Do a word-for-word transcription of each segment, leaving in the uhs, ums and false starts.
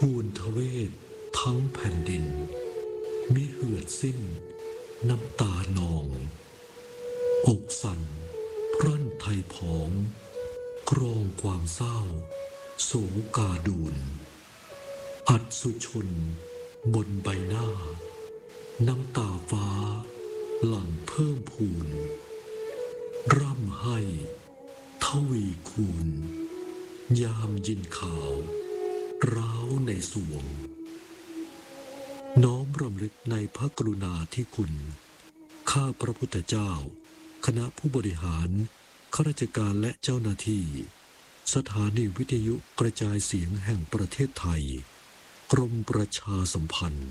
ทูลทเวศทั้งแผ่นดินมิเหือดสิ้นน้ำตานองอกสั่นพรั่นไทยผองกรองความเศร้าโศกาดูนอัดสุชนบนใบหน้าน้ำตาฟ้าหลั่งเพิ่มพูนร่ำให้ทวีคูณยามยินข่าวร้าวในสวงน้อมรำลึกในพระกรุณาธิคุณข้าพระพุทธเจ้าคณะผู้บริหารข้าราชการและเจ้าหน้าที่สถานีวิทยุกระจายเสียงแห่งประเทศไทยกรมประชาสัมพันธ์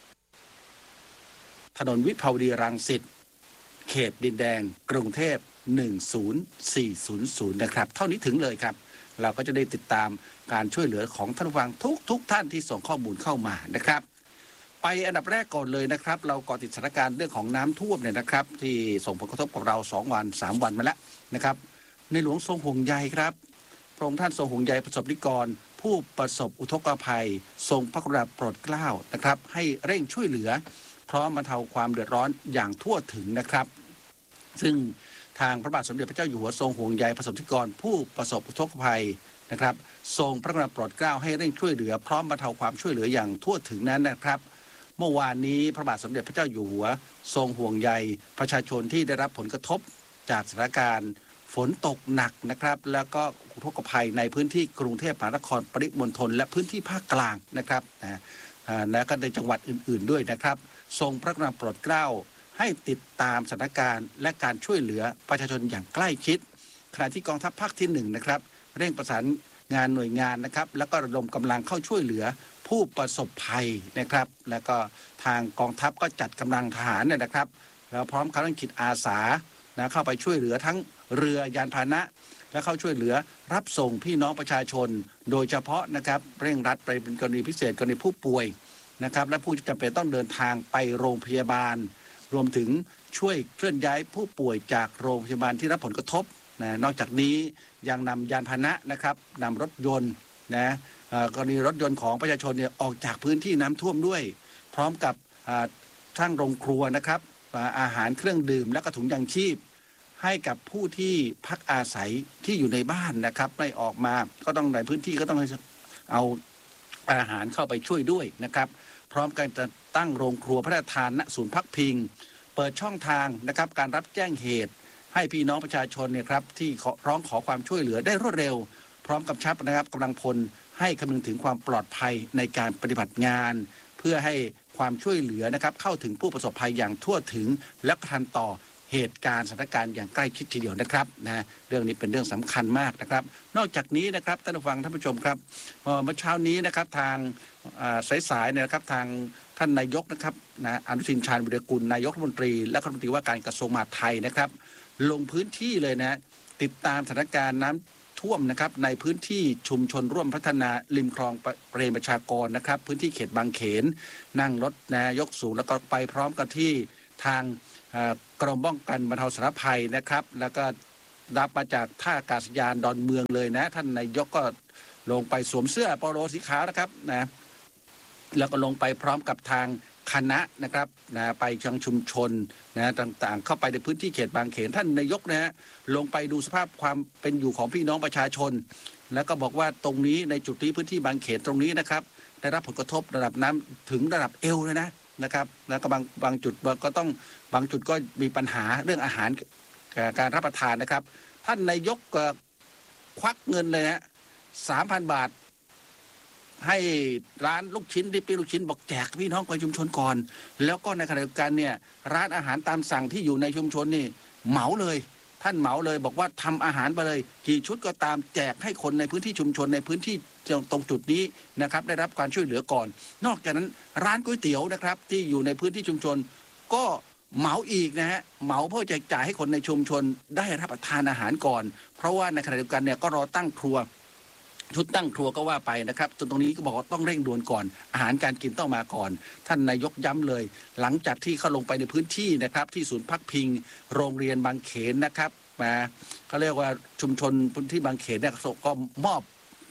ถนนวิภาวดีรังสิตเขตดินแดงกรุงเทพหนึ่ง ศูนย์ สี่ ศูนย์ ศูนย์นะครับเท่านี้ถึงเลยครับเราก็จะได้ติดตามการช่วยเหลือของท่านผู้ฟังทุกทุกท่านที่ส่งข้อมูลเข้ามานะครับไปอันดับแรกก่อนเลยนะครับเราก่อติดสถานการณ์เรื่องของน้ำท่วมเนี่ยนะครับที่ส่งผลกระทบกับเราสองวันสามวันมาแล้วนะครับในหลวงทรงห่วงใยครับพระองค์ท่านทรงห่วงใยประสบนิกรผู้ประสบอุทกภัยทรงพระกรุณาโปรดเกล้านะครับให้เร่งช่วยเหลือพร้อมบรรเทาความเดือดร้อนอย่างทั่วถึงนะครับซึ่งทางพระบาทสมเด็จพระเจ้าอยู่หัวทรงห่วงใยประสบนิกรผู้ประสบอุทกภัยนะครับทรงพระกรุณาโปรดเกล้าให้เร่งช่วยเหลือพร้อมบรรเทาความช่วยเหลืออย่างทั่วถึงนั้นนะครับเมื่อวานนี้พระบาทสมเด็จพระเจ้าอยู่หัวทรงห่วงใยประชาชนที่ได้รับผลกระทบจากสถานการณ์ฝนตกหนักนะครับแล้วก็อุทกภัยในพื้นที่กรุงเทพมหานครปริมณฑลและพื้นที่ภาคกลางนะครับนะและก็ในจังหวัดอื่นๆด้วยนะครับทรงพระกรุณาโปรดเกล้าให้ติดตามสถานการณ์และการช่วยเหลือประชาชนอย่างใกล้ชิดขณะที่กองทัพภาคที่หนึ่งนะครับเร่งประสานงานหน่วยงานนะครับแล้วก็ระดมกำลังเข้าช่วยเหลือผู้ประสบภัยนะครับแล้วก็ทางกองทัพก็จัดกำลังทหารเนี่ยนะครับแล้วพร้อมกำลังจิตอาสานะเข้าไปช่วยเหลือทั้งเรือยานพาหนะและเข้าช่วยเหลือรับส่งพี่น้องประชาชนโดยเฉพาะนะครับเร่งรัดไปเป็นกรณีพิเศษกรณีผู้ป่วยนะครับและผู้จำเป็นต้องเดินทางไปโรงพยาบาลรวมถึงช่วยเคลื่อนย้ายผู้ป่วยจากโรงพยาบาลที่รับผลกระทบนะนอกจากนี้ยังนำยานพาหนะนะครับนำรถยนต์นะกรณีรถยนต์ของประชาชนเนี่ยออกจากพื้นที่น้ำท่วมด้วยพร้อมกับทั้งโรงครัวนะครับอาหารเครื่องดื่มและก็ถุงยางชีพให้กับผู้ที่พักอาศัยที่อยู่ในบ้านนะครับไม่ออกมาก็ต้องในพื้นที่ก็ต้องเอาอาหารเข้าไปช่วยด้วยนะครับพร้อมกันจะตั้งโรงครัวพระราชทานณศูนย์พักพิงเปิดช่องทางนะครับการรับแจ้งเหตุให้พี่น้องประชาชนเนี่ยครับที่ร้องขอความช่วยเหลือได้รวดเร็วพร้อมกับชับนะครับกำลังพลให้คำนึงถึงความปลอดภัยในการปฏิบัติงานเพื่อให้ความช่วยเหลือนะครับเข้าถึงผู้ประสบภัยอย่างทั่วถึงและทันต่อเหตุการณ์สถานการณ์อย่างใกล้ชิดทีเดียวนะครับนะเรื่องนี้เป็นเรื่องสำคัญมากนะครับนอกจากนี้นะครับท่านผู้ฟังท่านผู้ชมครับเมื่อเช้านี้นะครับทางสายๆเนี่ยนะครับทางท่านนายกนะครับนะอนุทินชาญวิรากูลนายกรัฐมนตรีและรัฐมนตรีว่าการกระทรวงมหาดไทยนะครับลงพื้นที่เลยนะติดตามสถานการณ์น้ำท่วมนะครับในพื้นที่ชุมชนร่วมพัฒนาริมคลองเปรมประชากรนะครับพื้นที่เขตบางเขนนั่งรถนายกสูงแล้วก็ไปพร้อมกับที่ทางกรมป้องกันบรรเทาสาธารณภัยนะครับแล้วก็รับมาจากท่าอากาศยานดอนเมืองเลยนะท่านนายกก็ลงไปสวมเสื้อโปโลสีขาวนะครับนะแล้วก็ลงไปพร้อมกับทางคณะนะครับนะไปยังชุมชนนะต่างๆเข้าไปในพื้นที่เขตบางเขนท่านนายกนะฮะลงไปดูสภาพความเป็นอยู่ของพี่น้องประชาชนแล้วก็บอกว่าตรงนี้ในจุดนี้พื้นที่บางเขนตรงนี้นะครับได้รับผลกระทบระดับน้ำถึงระดับเอวเลยนะนะครับแล้วก็บางบางจุดก็ต้องบางจุดก็มีปัญหาเรื่องอาหารการรับประทานนะครับท่านนายกก็ควักเงินเลยนะสามพันบาทให้ร้านลูกชิ้นที่เป็นลูกชิ้นบอกแจกพี่น้องในชุมชนก่อนแล้วก็ในขณะเดียวกันเนี่ยร้านอาหารตามสั่งที่อยู่ในชุมชนนี่เหมาเลยท่านเหมาเลยบอกว่าทำอาหารไปเลยกี่ชุดก็ตามแจกให้คนในพื้นที่ชุมชนในพื้นที่ตรงจุดนี้นะครับได้รับการช่วยเหลือก่อนนอกจากนั้นร้านก๋วยเตี๋ยวนะครับที่อยู่ในพื้นที่ชุมชนก็เหมาอีกนะฮะเหมาเพื่อแจกจ่ายให้คนในชุมชนได้รับประทานอาหารก่อนเพราะว่าในขณะเดียวกันเนี่ยก็รอตั้งครัวชุดตั้งครัวก็ว่าไปนะครับจนตรงนี้ก็บอกว่าต้องเร่งด่วนก่อนอาหารการกินต้องมาก่อนท่านนายกย้ำเลยหลังจากที่เขาลงไปในพื้นที่นะครับที่ศูนย์พักพิงโรงเรียนบางเขนนะครับมาเขาเรียกว่าชุมชนพื้นที่บางเขนเนี่ยก็มอบ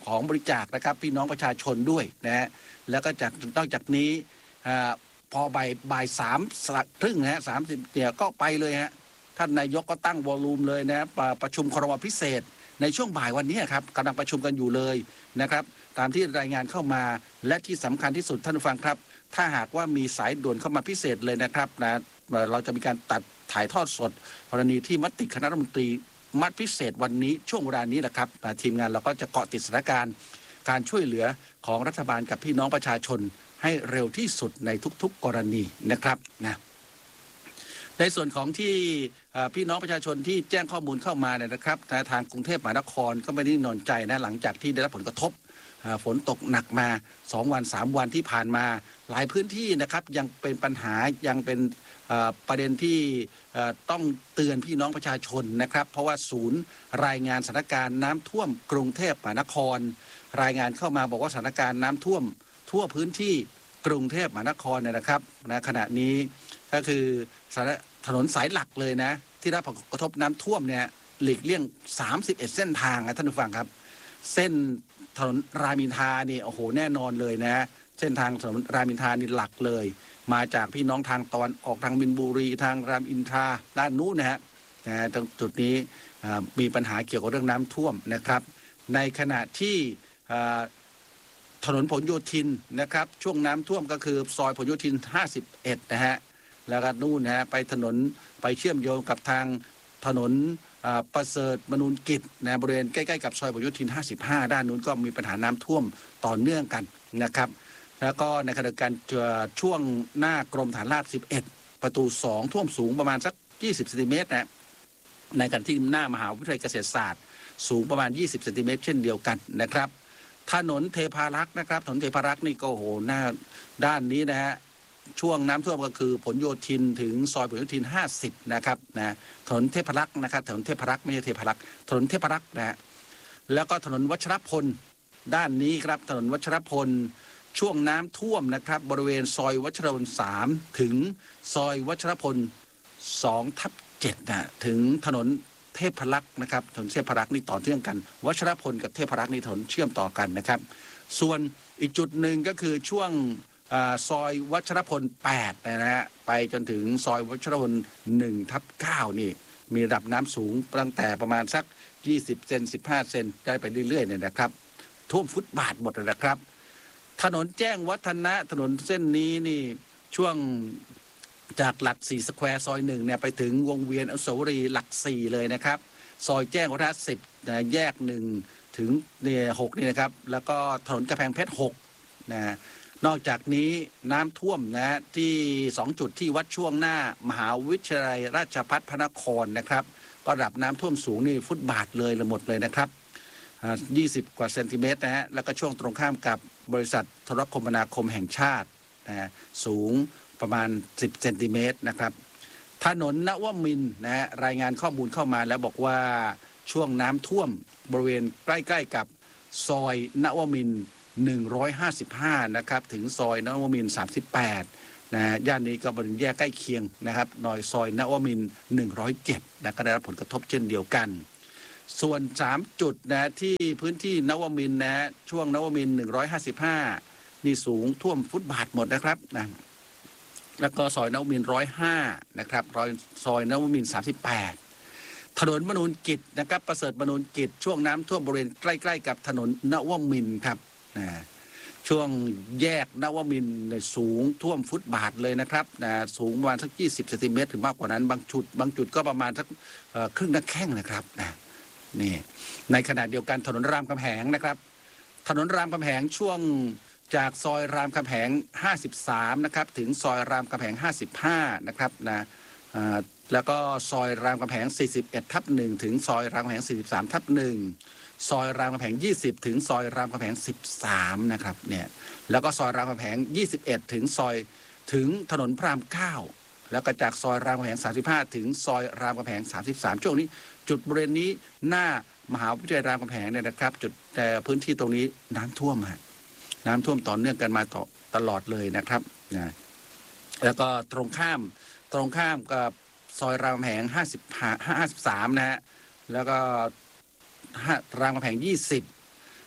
ของบริจาคนะครับพี่น้องประชาชนด้วยนะฮะแล้วก็จากนอกจากนี้พอบ่ายบ่ายสามครึ่งนะฮะสามสิบเดียวก็ไปเลยฮะท่านนายกก็ตั้งวอลลุ่มเลยนะประชุมครม.พิเศษในช่วงบ่ายวันนี้ครับกำลังประชุมกันอยู่เลยนะครับตามที่รายงานเข้ามาและที่สำคัญที่สุดท่านผู้ฟังครับถ้าหากว่ามีสายด่วนเข้ามาพิเศษเลยนะครับนะเราจะมีการตัดถ่ายทอดสดกรณีที่มติคณะรัฐมนตรีมัดพิเศษวันนี้ช่วงเวลานี้แหละครับทีมงานเราก็จะเกาะติดสถานการณ์การช่วยเหลือของรัฐบาลกับพี่น้องประชาชนให้เร็วที่สุดในทุกๆกรณีนะครับนะในส่วนของที่พี่น้องประชาชนที่แจ้งข้อมูลเข้ามาเนี่ยนะครับทางกรุงเทพมหานครก็ไม่ได้นอนใจนะหลังจากที่ได้รับผลกระทบฝนตกหนักมาสองวันสามวันที่ผ่านมาหลายพื้นที่นะครับยังเป็นปัญหายังเป็นประเด็นที่ต้องเตือนพี่น้องประชาชนนะครับเพราะว่าศูนย์รายงานสถานการณ์น้ำท่วมกรุงเทพมหานครรายงานเข้ามาบอกว่าสถานการณ์น้ำท่วมทั่วพื้นที่กรุงเทพมหานครเนี่ยนะครับณขณะนี้ก็คือถนนสายหลักเลยนะที่ได้รับผลกระทบน้ำท่วมเนี่ยหลีกเลี่ยงสามสิบเอ็ดเส้นทางนะท่านผู้ฟังครับเส้นถนนรามอินทรานี่โอ้โหแน่นอนเลยนะเส้นทางถนนรามอินทรานี่หลักเลยมาจากพี่น้องทางตอนออกทางมินบุรีทางรามอินทราด้านนู้นนะฮะตรงจุดนี้มีปัญหาเกี่ยวกับเรื่องน้ำท่วมนะครับในขณะที่ถนนผลโยธินนะครับช่วงน้ำท่วมก็คือซอยผลโยธินห้าสิบเอ็ดนะฮะแล้วก็นู่นนะฮะไปถนนไปเชื่อมโยงกับทางถนนประเสริฐมนูนกิจนะบริเวณใกล้ๆกับซอยผลโยธินห้าสิบห้าด้านนู้นก็มีปัญหาน้ำท่วมต่อเนื่องกันนะครับแล้วก็ในขณะเดียวกันช่วงหน้ากรมฐานราบสิบเอ็ดประตูสองท่วมสูงประมาณสักยี่สิบเซนติเมตรนะในขณะที่หน้ามหาวิทยาลัยเกษตรศาสตร์สูงประมาณยี่สิบเซนติเมตรเช่นเดียวกันนะครับถนนเทพารักษ์นะครับถนนเทพารักษ์นี่ก็โหหน้าด้านนี้นะฮะช่วงน้ำท่วมก็คือผลโยธินถึงซอยผลโยธินห้าสิบนะครับนะถนนเทพารักษ์นะครับถนนเทพารักษ์ไม่ใช่เทพารักษ์ถนนเทพารักษ์นะฮะแล้วก็ถนนวัชรพลด้านนี้ครับถนนวัชรพลช่วงน้ำท่วมนะครับบริเวณซอยวัชรพลสามถึงซอยวัชรพลสองทับเจ็ดนะถึงถนนเทพรักษ์นะครับถนนเทพรักษ์นี่ต่อเนื่องกันวัชรพลกับเทพรักษ์นี่ถนนเชื่อมต่อกันนะครับส่วนอีกจุดหนึ่งก็คือช่วงซอยวัชรพลแปดนะฮะไปจนถึงซอยวัชรพลหนึ่งทับเก้านี่มีระดับน้ำสูงตั้งแต่ประมาณสักยี่สิบเซนสิบห้าเซนได้ไปเรื่อยๆเนี่ยนะครับท่วมฟุตบาทหมดเลยนะครับถนนแจ้งวัฒนะถนนเส้นนี้นี่ช่วงจากหลักสี่สแควร์ซอยหนึ่งเนี่ยไปถึงวงเวียนอนุสาวรีย์หลักสี่เลยนะครับซอยแจ้งวัฒนะสิบแยกหนึ่งถึงเนี่ยหกนี่นะครับแล้วก็ถนนกำแพงเพชรหกนะนอกจากนี้น้ำท่วมนะที่สองจุดที่วัดช่วงหน้ามหาวิทยาลัยราชภัฏพระนครนะครับก็ระดับน้ำท่วมสูงนี่ฟุตบาทเลยหมดเลยนะครับยี่สิบกว่าเซนติเมตรนะฮะแล้วก็ช่วงตรงข้ามกับบริษัทโทรคมนาคมแห่งชาตินะสูงประมาณสิบเซนติเมตรนะครับถนนนวมินทร์นะฮะรายงานข้อมูลเข้ามาแล้วบอกว่าช่วงน้ำท่วมบริเวณใกล้ๆกับซอยนวมินทร์หนึ่งร้อยห้าสิบห้านะครับถึงซอยนวมินทร์สามสิบแปดนะย่านนี้ก็เป็นแยกใกล้เคียงนะครับหน่อยซอยนวมินทร์หนึ่งร้อยเจ็ดนะก็ได้รับผลกระทบเช่นเดียวกันส่วนสามจุดนะที่พื้นที่นวมินทร์นะช่วงนวมินทร์หนึ่งร้อยห้าสิบห้านี่สูงท่วมฟุตบาทหมดนะครับนะแล้วก็ซอยนวมินทร์ร้อยห้านะครับรอยซอยนวมินทร์สามสิบแปดถนนมนูนกิจนะครับประเสริฐมนูนกิจช่วงน้ำท่วมบริเวณใกล้ๆกับถนนนวมินทร์ครับนะช่วงแยกนวมินทร์สูงท่วมฟุตบาทเลยนะครับนะสูงประมาณสักยี่สิบเซนติเมตรถึงมากกว่านั้นบางจุดบางจุดก็ประมาณสักครึ่งหน้าแข้งนะครับนะนี่ในขณะเดียวกันถนนรามคำแหงนะครับถนนรามคำแหงช่วงจากซอยรามคำแหงห้าสิบสามนะครับถึงซอยรามคำแหงห้าสิบห้านะครับนะแล้วก็ซอยรามคำแหงสี่สิบเอ็ดทับหนึ่งถึงซอยรามคำแหงสี่สิบสามทับหนึ่งซอยรามคำแหงยี่สิบถึงซอยรามคำแหงสิบสามนะครับเนี่ยแล้วก็ซอยรามคำแหงยี่สิบเอ็ดถึงซอยถึงถนนพระรามเก้าแล้วก็จากซอยรามคำแหงสามสิบห้าถึงซอยรามคำแหงสามสิบสามช่วงนี้จุดบริเวณนี้หน้ามหาวิทยาลัยรามคำแหงเนี่ยนะครับจุดแต่พื้นที่ตรงนี้น้ำท่วมฮะน้ำท่วมต่อเนื่องกันมาต่อตลอดเลยนะครับนะแล้วก็ตรงข้ามตรงข้ามกับซอยรามคำแหงห้าสิบห้าห้าสิบสามนะฮะแล้วก็รามคำแหงยี่สิบ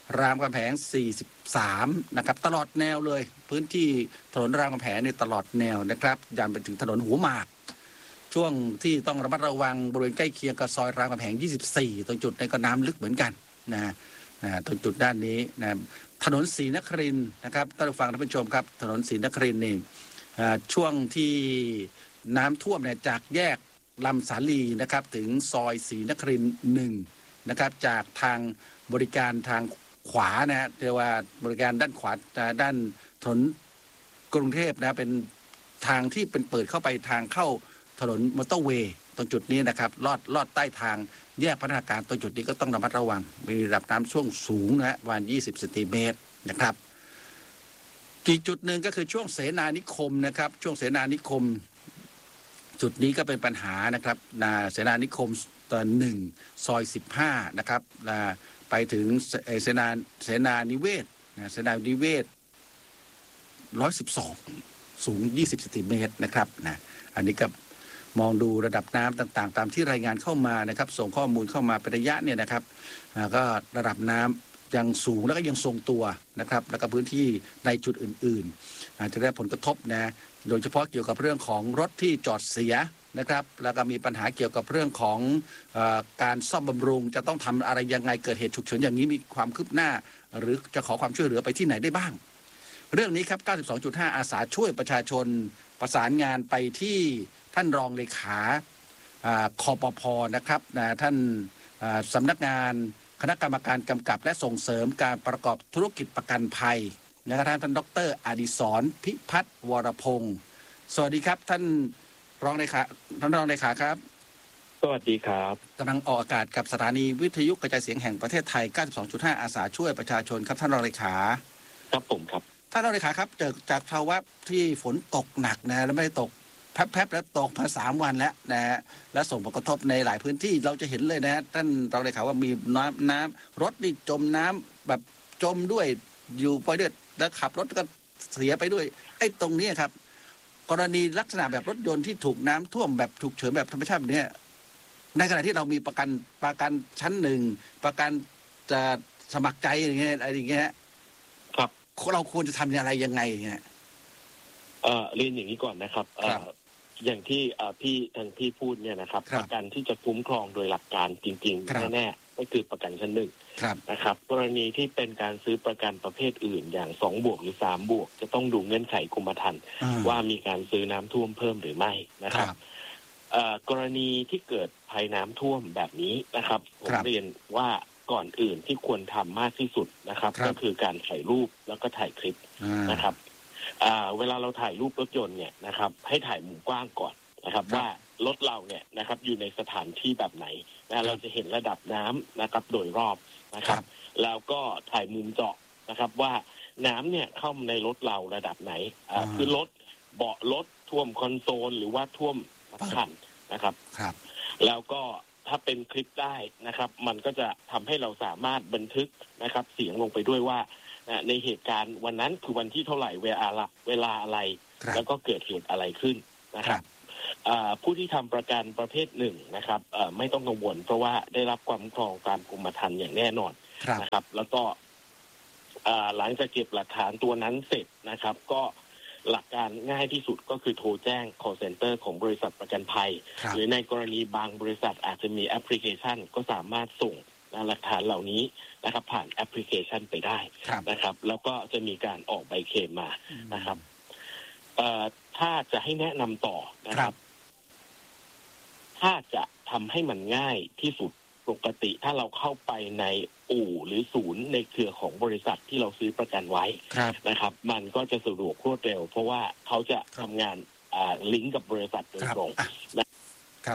รามคำแหงสี่สิบสามนะครับตลอดแนวเลยพื้นที่ถนนรามคำแหงในตลอดแนวนะครับยันไปถึงถนนหัวหมากช่วงที่ต้องระมัดระวังบริเวณใกล้เคียงกับซอยรามคำแหงยี่สิบสี่ตรงจุดในก็น้ำลึกเหมือนกันนะนะตรงจุดด้านนี้นะถนนศรีนครินทร์นะครับท่านผู้ฟังท่านผู้ชมครับถนนศรีนครินทร์นี่ช่วงที่น้ำท่วมเนี่ยจากแยกลำสาลีนะครับถึงซอยศรีนครินทร์หนึ่งนะครับจากทางบริการทางขวานะเรียกว่าบริการด้านขวาด้านถนนกรุงเทพนะเป็นทางที่เป็นเปิดเข้าไปทางเข้าถนนมอเตอร์เวย์ตรงจุดนี้นะครับลอดลอดใต้ทางแยกพัฒนาการตรงจุดนี้ก็ต้องระมัดระวังมีระดับน้ำช่วงสูงนะประมาณยี่สิบเซนติเมตรนะครับอีกจุดหนึ่งก็คือช่วงเสนานิคมนะครับช่วงเสนานิคมจุดนี้ก็เป็นปัญหานะครับนาเสนานิคมตอนหนึ่งซอยสิบห้านะครับไปถึงเสนาเสนานิเวศเสนานิเวศร้อยสิบสองสูงยี่สิบเซนติเมตรนะครับนะอันนี้ก็มองดูระดับน้ำต่างๆตามที่รายงานเข้ามานะครับส่งข้อมูลเข้ามาเป็นระยะเนี่ยนะครับก็ระดับน้ำยังสูงแล้วก็ยังทรงตัวนะครับแล้วก็พื้นที่ในจุดอื่นๆอาจจะได้ผลกระทบนะโดยเฉพาะเกี่ยวกับเรื่องของรถที่จอดเสียนะครับแล้วก็มีปัญหาเกี่ยวกับเรื่องของเอ่อการซ่อมบำรุงจะต้องทำอะไรยังไงเกิดเหตุฉุกเฉินอย่างนี้มีความคืบหน้าหรือจะขอความช่วยเหลือไปที่ไหนได้บ้างเรื่องนี้ครับ เก้าสิบสองจุดห้า อาสาช่วยประชาชนประสานงานไปที่ท่านรองเลขาคปภ.นะครับนะท่านสำนักงานคณะกรรมการกำกับและส่งเสริมการประกอบธุรกิจประกันภัยนะครับท่านดร.อดิศรพิพัฒน์วรพงศ์สวัสดีครับท่านรองเลขาท่านรองเลขาครับสวัสดีครับกำลังออกอากาศกับสถานีวิทยุกระจายเสียงแห่งประเทศไทย เก้าสิบสองจุดห้า อาสาช่วยประชาชนครับท่านรองเลขาครับผมครับท่านรองเลขาครับจากจากภาวะที่ฝนตกหนักนะแล้วไม่ได้ตกแป๊บๆแล้วตกมาสามวันแล้วนะฮะและส่งผลกระทบในหลายพื้นที่เราจะเห็นเลยนะท่านรองเลขาว่ามีน้ำน้ำรถนี่จมน้ำแบบจมด้วยอยู่ไปด้วยแล้วขับรถก็เสียไปด้วยไอ้ตรงนี้ครับกรณีลักษณะแบบรถยนต์ที่ถูกน้ำท่วมแบบถูกเฉินแบบธรรมชาติแบบนี้ในขณะที่เรามีประกันประกันชั้นหนึ่งประกันจะสมัครใจอย่างเงี้ยอะไรอย่างเงี้ยครับเราควรจะทำอะไรยังไงเนี่ยเอ่อเรียนอย่างนี้ก่อนนะครับเอ่ออย่างที่พี่ทางพี่พูดเนี่ยนะครับประกันที่จะคุ้มครองโดยหลักการจริงๆแน่ๆก็คือประกันชั้นหนึ่งนะครับกรณีที่เป็นการซื้อประกันประเภทอื่นอย่างสองบวกหรือสามบวกจะต้องดูเงื่อนไขกรมธรรม์ว่ามีการซื้อน้ำท่วมเพิ่มหรือไม่นะครับกรณีที่เกิดภัยน้ำท่วมแบบนี้นะครับผมเรียนว่าก่อนอื่นที่ควรทำมากที่สุดนะครับก็คือการถ่ายรูปแล้วก็ถ่ายคลิปนะครับเวลาเราถ่ายรูปรถยนต์เนี่ยนะครับให้ถ่ายมุมกว้างก่อนนะครับว่ารถเราเนี่ยนะครับอยู่ในสถานที่แบบไหนนะเราจะเห็นระดับน้ำนะครับโดยรอบนะครับแล้วก็ถ่ายมุมเจาะนะครับว่าน้ำเนี่ยเข้าในรถเราระดับไหนคือรถเบาะรถท่วมคอนโซลหรือว่าท่วมคันนะครับแล้วก็ถ้าเป็นคลิปได้นะครับมันก็จะทำให้เราสามารถบันทึกนะครับเสียงลงไปด้วยว่าในเหตุการณ์วันนั้นคือวันที่เท่าไหร่เวลาเวลาอะไรแล้วก็เกิดเหตุอะไรขึ้นนะครับผู้ที่ทำประกันประเภทหนึ่งนะครับไม่ต้องกังวลเพราะว่าได้รับความคุ้มครองตามกรมธรรม์อย่างแน่นอนนะครับแล้วก็หลังจากเก็บหลักฐานตัวนั้นเสร็จนะครับก็หลักการง่ายที่สุดก็คือโทรแจ้ง call center ของบริษัทประกันภัยหรือในกรณีบางบริษัทอาจจะมีแอปพลิเคชันก็สามารถส่งหลักฐานเหล่านี้นะครับผ่านแอปพลิเคชันไปได้นะครับแล้วก็จะมีการออกใบเคลมมานะครับถ้าจะให้แนะนำต่อนะครับถ้าจะทำให้มันง่ายที่สุดปกติถ้าเราเข้าไปในอู่หรือศูนย์ในเครือของบริษัทที่เราซื้อประกันไว้นะครับมันก็จะสะดวกรวดเร็วเพราะว่าเขาจะทำงานลิงก์กับบริษัทโดยตรงนะครับ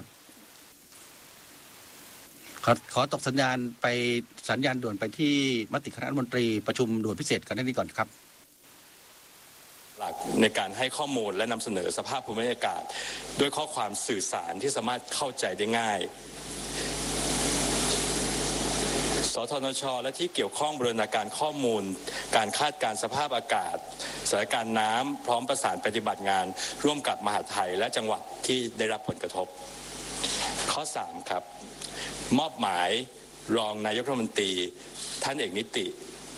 ขอขอตกสัญญาณไปสัญญาณด่วนไปที่มติคณะรัฐมนตรีประชุมด่วนพิเศษกันนี้ก่อนครับหลักในการให้ข้อมูลและนำเสนอสภาพภูมิอากาศด้วยข้อความสื่อสารที่สามารถเข้าใจได้ง่ายสทนช.และที่เกี่ยวข้องบูรณาการข้อมูลการคาดการณ์สภาพอากาศสถานการณ์น้ำพร้อมประสานปฏิบัติงานร่วมกับมหาดไทยและจังหวัดที่ได้รับผลกระทบข้อสามครับมอบหมายรองนายกรัฐมนตรีท่านเอกนิติ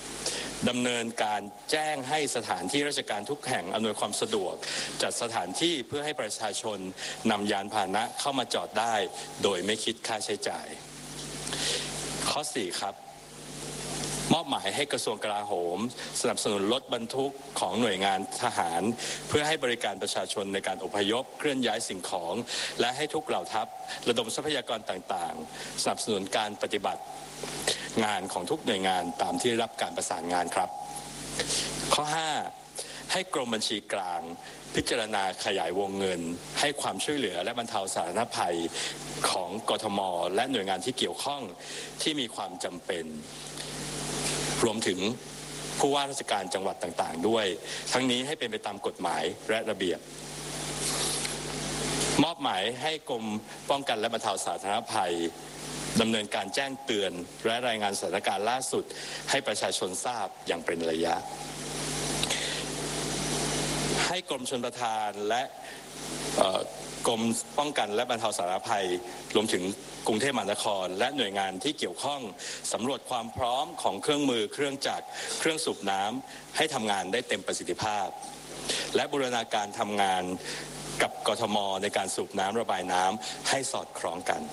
ดำเนินการแจ้งให้สถานที่ราชการทุกแห่งอำนวยความสะดวกจัดสถานที่เพื่อให้ประชาชนนำยานพาหนะเข้ามาจอดได้โดยไม่คิดค่าใช้จ่ายข้อสี่ครับมอบหมายให้กระทรวงกลาโหมสนับสนุนรถบรรทุกของหน่วยงานทหารเพื่อให้บริการประชาชนในการอพยพเคลื่อนย้ายสิ่งของและให้ทุกเหล่าทัพระดมทรัพยากรต่างๆสนับสนุนการปฏิบัติงานของทุกหน่วยงานตามที่ได้รับการประสานงานครับข้อห้าให้กรมบัญชีกลางพิจารณาขยายวงเงินให้ความช่วยเหลือและบรรเทาสาธารณภัยของกทม.และหน่วยงานที่เกี่ยวข้องที่มีความจำเป็นรวมถึงผู้ว่าราชการจังหวัดต่างๆด้วยทั้งนี้ให้เป็นไปตามกฎหมายและระเบียบมอบหมายให้กรมป้องกันและบรรเทาสาธารณภัยดำเนินการแจ้งเตือนและรายงานสถานการณ์ล่าสุดให้ประชาชนทราบอย่างเป็นระยะให้กรมชลประทานและกรมป้องกันและบรรเทาสาธารณภัยรวมถึงกรุงเทพมหานครและหน่วยงานที่เกี่ยวข้องสำรวจความพร้อมของเครื่องมือเครื่องจักรเครื่องสูบน้ำให้ทำงานได้เต็มประสิทธิภาพและบูรณาการทำงานกับกทม.ในการสูบน้ำระบายน้ำให้สอดคล้องกัน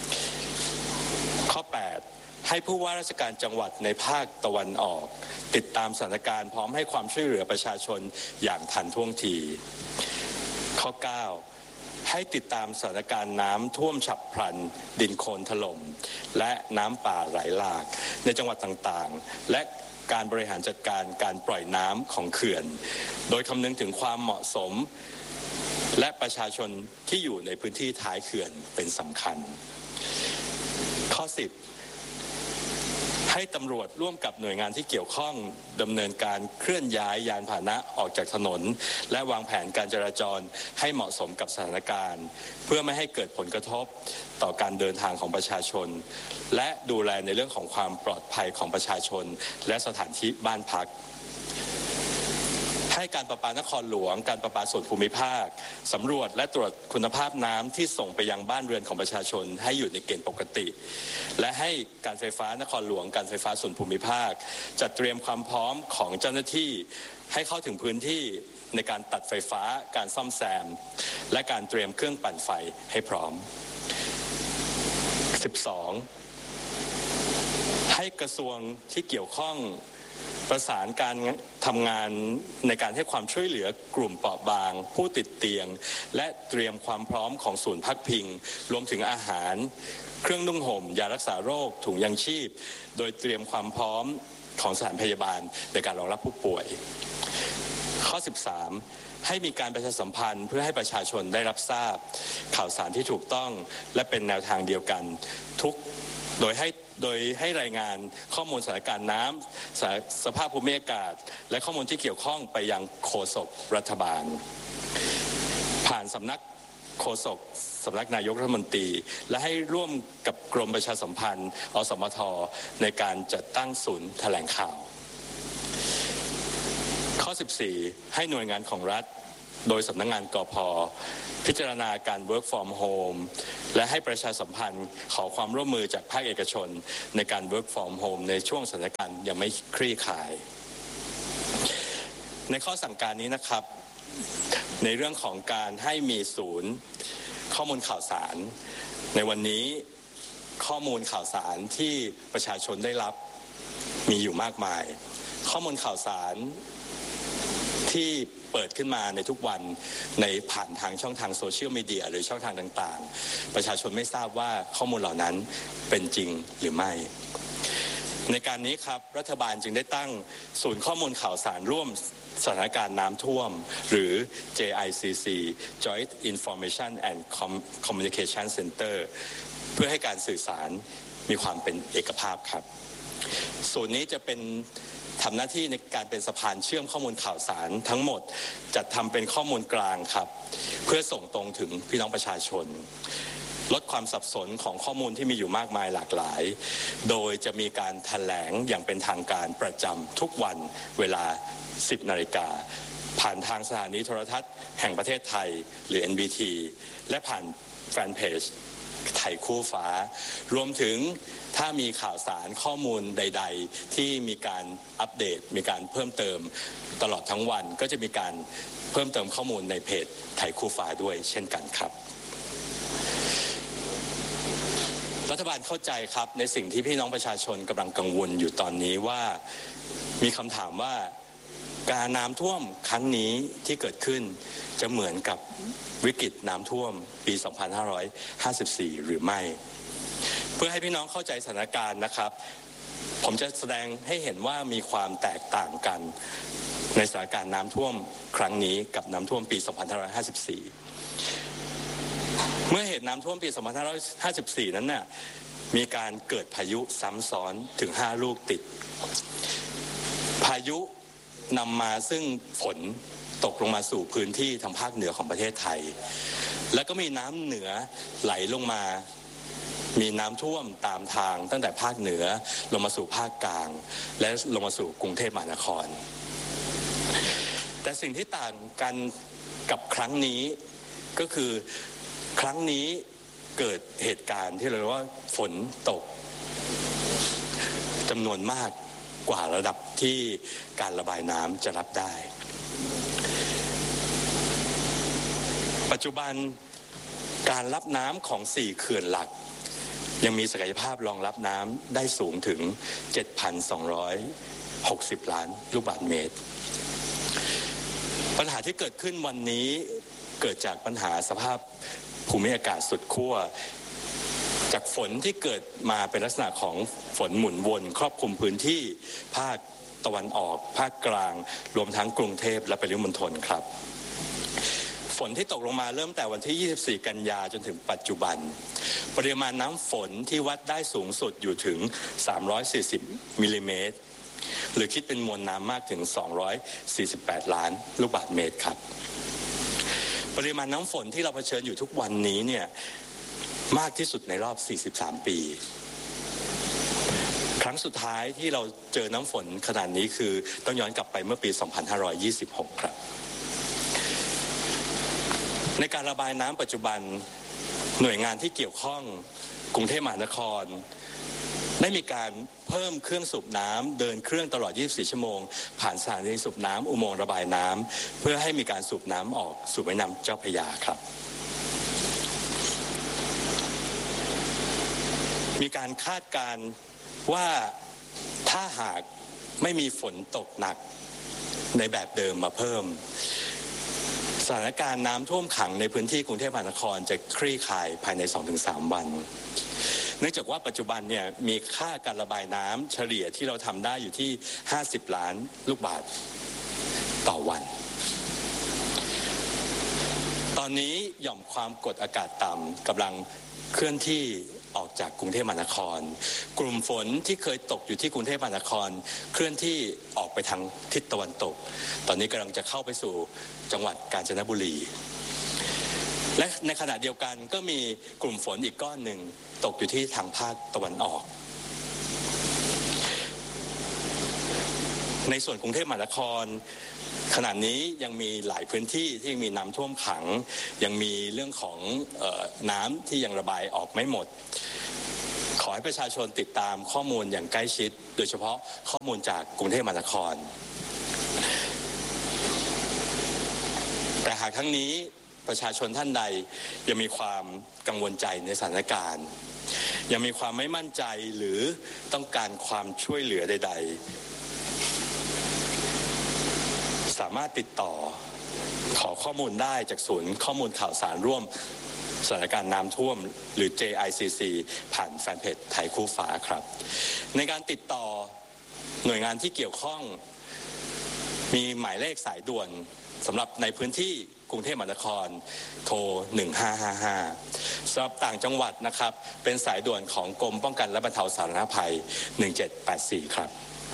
ข้อแปดให้ผู้ว่าราชการจังหวัดในภาคตะวันออกติดตามสถานการณ์พร้อมให้ความช่วยเหลือประชาชนอย่างทันท่วงทีข้อเก้าให้ติดตามสถานการณ์น้ำท่วมฉับพลันดินโคลนถล่มและน้ำป่าไหลหลากในจังหวัดต่างๆและการบริหารจัดการการปล่อยน้ำของเขื่อนโดยคำนึงถึงความเหมาะสมและประชาชนที่อยู่ในพื้นที่ท้ายเขื่อนเป็นสำคัญข้อสิบให้ตำรวจร่วมกับหน่วยงานที่เกี่ยวข้องดำเนินการเคลื่อนย้ายยานพาหนะออกจากถนนและวางแผนการจราจรให้เหมาะสมกับสถานการณ์เพื่อไม่ให้เกิดผลกระทบต่อการเดินทางของประชาชนและดูแลในเรื่องของความปลอดภัยของประชาชนและสถานที่บ้านพักให้การประปานครหลวงการประปาส่วนภูมิภาคสำรวจและตรวจคุณภาพน้ำที่ส่งไปยังบ้านเรือนของประชาชนให้อยู่ในเกณฑ์ปกติและให้การไฟฟ้านครหลวงการไฟฟ้าส่วนภูมิภาคจัดเตรียมความพร้อมของเจ้าหน้าที่ให้เข้าถึงพื้นที่ในการตัดไฟฟ้าการซ่อมแซมและการเตรียมเครื่องปั่นไฟให้พร้อมสิบสองให้กระทรวงที่เกี่ยวข้องประสานการทำงานในการให้ความช่วยเหลือกลุ่มเปราะบางผู้ติดเตียงและเตรียมความพร้อมของศูนย์พักพิงรวมถึงอาหารเครื่องนุ่งห่มยารักษาโรคถุงยางชีพโดยเตรียมความพร้อมของสถานพยาบาลในการรองรับผู้ป่วยข้อสิบสามให้มีการประชาสัมพันธ์เพื่อให้ประชาชนได้รับทราบข่าวสารที่ถูกต้องและเป็นแนวทางเดียวกันทุกโดยให้โดยให้รายงานข้อมูลสถานการณ์น้ำสภาพภูมิอากาศและข้อมูลที่เกี่ยวข้องไปยังโฆษกรัฐบาลผ่านสำนักโฆษกสำนักนายกรัฐมนตรีและให้ร่วมกับกรมประชาสัมพันธ์อสมทในการจัดตั้งศูนย์แถลงข่าวข้อสิบสี่ให้หน่วยงานของรัฐโดยสำนักงานกพ.พิจารณาการ work from home และให้ประชาสัมพันธ์ขอความร่วมมือจากภาคเอกชนในการ work from home ในช่วงสถานการณ์ยังไม่คลี่คลายในข้อสั่งการนี้นะครับในเรื่องของการให้มีศูนย์ข้อมูลข่าวสารในวันนี้ข้อมูลข่าวสารที่ประชาชนได้รับมีอยู่มากมายข้อมูลข่าวสารที่เปิดขึ้นมาในทุกวันในผ่านทางช่องทางโซเชียลมีเดียหรือช่องทางต่างๆประชาชนไม่ทราบว่าข้อมูลเหล่านั้นเป็นจริงหรือไม่ในการนี้ครับรัฐบาลจึงได้ตั้งศูนย์ข้อมูลข่าวสารร่วมสถานการณ์น้ำท่วมหรือ เจ ไอ ซี ซี Joint Information and Communication Center เพื่อให้การสื่อสารมีความเป็นเอกภาพครับศูนย์นี้จะเป็นทำหน้าที่ในการเป็นสะพานเชื่อมข้อมูลข่าวสารทั้งหมดจัดทำเป็นข้อมูลกลางครับเพื่อส่งตรงถึงพี่น้องประชาชนลดความสับสนของข้อมูลที่มีอยู่มากมายหลากหลายโดยจะมีการแถลงอย่างเป็นทางการประจำทุกวันเวลา สิบนาฬิกาผ่านทางสถานีโทรทัศน์แห่งประเทศไทยหรือ เอ็น บี ที และผ่านแฟนเพจไทยคู่ฟ้ารวมถึงถ้ามีข่าวสารข้อมูลใดๆที่มีการอัปเดตมีการเพิ่มเติมตลอดทั้งวันก็จะมีการเพิ่มเติมข้อมูลในเพจไทยคู่ฟ้าด้วยเช่นกันครับรัฐบาลเข้าใจครับในสิ่งที่พี่น้องประชาชนกำลังกังวลอยู่ตอนนี้ว่ามีคำถามว่าการน้ำท่วมครั้งนี้ที่เกิดขึ้นจะเหมือนกับวิกฤตน้ำท่วมปี สองพันห้าร้อยห้าสิบสี่ หรือไม่เพื่อให้พี่น้องเข้าใจสถานการณ์นะครับผมจะแสดงให้เห็นว่ามีความแตกต่างกันในสถานการณ์น้ำท่วมครั้งนี้กับน้ำท่วมปี สองพันห้าร้อยห้าสิบสี่ เมื่อเหตุน้ำท่วมปี สองพันห้าร้อยห้าสิบสี่ นั้นน่ะมีการเกิดพายุซ้ำซ้อนถึงห้าลูกติดพายุนำมาซึ่งฝนตกลงมาสู่พื้นที่ทางภาคเหนือของประเทศไทยแล้วก็มีน้ำเหนือไหลลงมามีน้ำท่วมตามทางตั้งแต่ภาคเหนือลงมาสู่ภาคกลางและลงมาสู่กรุงเทพมหานครแต่สิ่งที่ต่างกันกับครั้งนี้ก็คือครั้งนี้เกิดเหตุการณ์ที่เราเรียกว่าฝนตกจำนวนมากกว่าระดับที่การระบายน้ำจะรับได้ปัจจุบันการรับน้ำของสี่เขื่อนหลักยังมีศักยภาพรองรับน้ำได้สูงถึง เจ็ดพันสองร้อยหกสิบ ล้านลูกบาศก์เมตรปัญหาที่เกิดขึ้นวันนี้เกิดจากปัญหาสภาพภูมิอากาศสุดขั้วจากฝนที่เกิดมาเป็นลักษณะของฝนหมุนวนครอบคลุมพื้นที่ภาคตะวันออกภาคกลางรวมทั้งกรุงเทพและปริมณฑลครับฝนที่ตกลงมาเริ่มแต่วันที่ยี่สิบสี่กันยาจนถึงปัจจุบันปริมาณน้ำฝนที่วัดได้สูงสุดอยู่ถึงสามร้อยสี่สิบมิลลิเมตรหรือคิดเป็นมวลน้ำมากถึงสองร้อยสี่สิบแปดล้านลูกบาศก์เมตรครับปริมาณน้ำฝนที่เราเผชิญอยู่ทุกวันนี้เนี่ยมากที่สุดในรอบสี่สิบสามปีครั้งสุดท้ายที่เราเจอน้ำฝนขนาดนี้คือต้องย้อนกลับไปเมื่อปีสองพันห้าร้อยยี่สิบหกครับในการระบายน้ำปัจจุบันหน่วยงานที่เกี่ยวข้องกรุงเทพมหานครได้มีการเพิ่มเครื่องสูบน้ำเดินเครื่องตลอดยี่สิบสี่ชั่วโมงผ่านสถานีสูบน้ำอุโมงค์ระบายน้ำเพื่อให้มีการสูบน้ำออกสู่แม่น้ำเจ้าพระยาครับมีการคาดการณ์ว่าถ้าหากไม่มีฝนตกหนักในแบบเดิมมาเพิ่มสถานการณ์น้ำท่วมขังในพื้นที่กรุงเทพมหานครจะคลี่คลายภายใน สองถึงสาม วันเนื่องจากว่าปัจจุบันเนี่ยมีค่าการระบายน้ำเฉลี่ยที่เราทำได้อยู่ที่ห้าสิบล้านลูกบาศก์ต่อวันตอนนี้หย่อมความกดอากาศต่ำกำลังเคลื่อนที่ออกจากกรุงเทพมหานครกลุ่มฝนที่เคยตกอยู่ที่กรุงเทพมหานครเคลื่อนที่ออกไปทางทิศตะวันตกตอนนี้กำลังจะเข้าไปสู่จังหวัดกาญจนบุรีและในขณะเดียวกันก็มีกลุ่มฝนอีกก้อนหนึ่งตกอยู่ที่ทางภาคตะวันออกในส่วนกรุงเทพมหานครขณะนี้ยังมีหลายพื้นที่ที่มีน้ำท่วมขังยังมีเรื่องของเอ่อน้ำที่ยังระบายออกไม่หมดขอให้ประชาชนติดตามข้อมูลอย่างใกล้ชิดโดยเฉพาะข้อมูลจากกรุงเทพมหานครแต่หากทั้งนี้ประชาชนท่านใดยังมีความกังวลใจในสถานการณ์ยังมีความไม่มั่นใจหรือต้องการความช่วยเหลือใดๆสามารถติดต่อขอข้อมูลได้จากศูนย์ข้อมูลข่าวสารร่วมสถานการณ์น้ำท่วมหรือ เจ ไอ ซี ซี ผ่านแฟนเพจไทยคู่ฟ้าครับในการติดต่อหน่วยงานที่เกี่ยวข้องมีหมายเลขสายด่วนสำหรับในพื้นที่กรุงเทพมหานครโทรหนึ่งห้าห้าห้าสำหรับต่างจังหวัดนะครับเป็นสายด่วนของกรมป้องกันและบรรเทาสาธารณภัยหนึ่งเจ็ดแปดสี่ครับ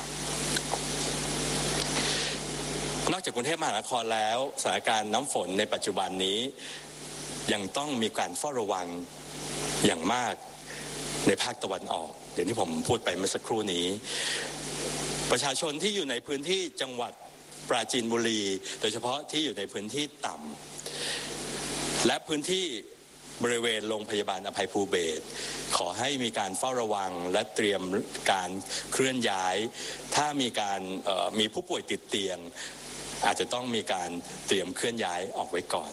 นอกจากกรุงเทพมหานครแล้วสถานการณ์น้ำฝนในปัจจุบันนี้ยังต้องมีการเฝ้าระวังอย่างมากในภาคตะวันออกอย่างที่ผมพูดไปเมื่อสักครู่นี้ประชาชนที่อยู่ในพื้นที่จังหวัดปราจีนบุรีโดยเฉพาะที่อยู่ในพื้นที่ต่ำและพื้นที่บริเวณโรงพยาบาลอภัยภูเบศรขอให้มีการเฝ้าระวังและเตรียมการเคลื่อนย้ายถ้ามีการมีผู้ป่วยติดเตียงอาจจะต้องมีการเตรียมเคลื่อนย้ายออกไว้ก่อน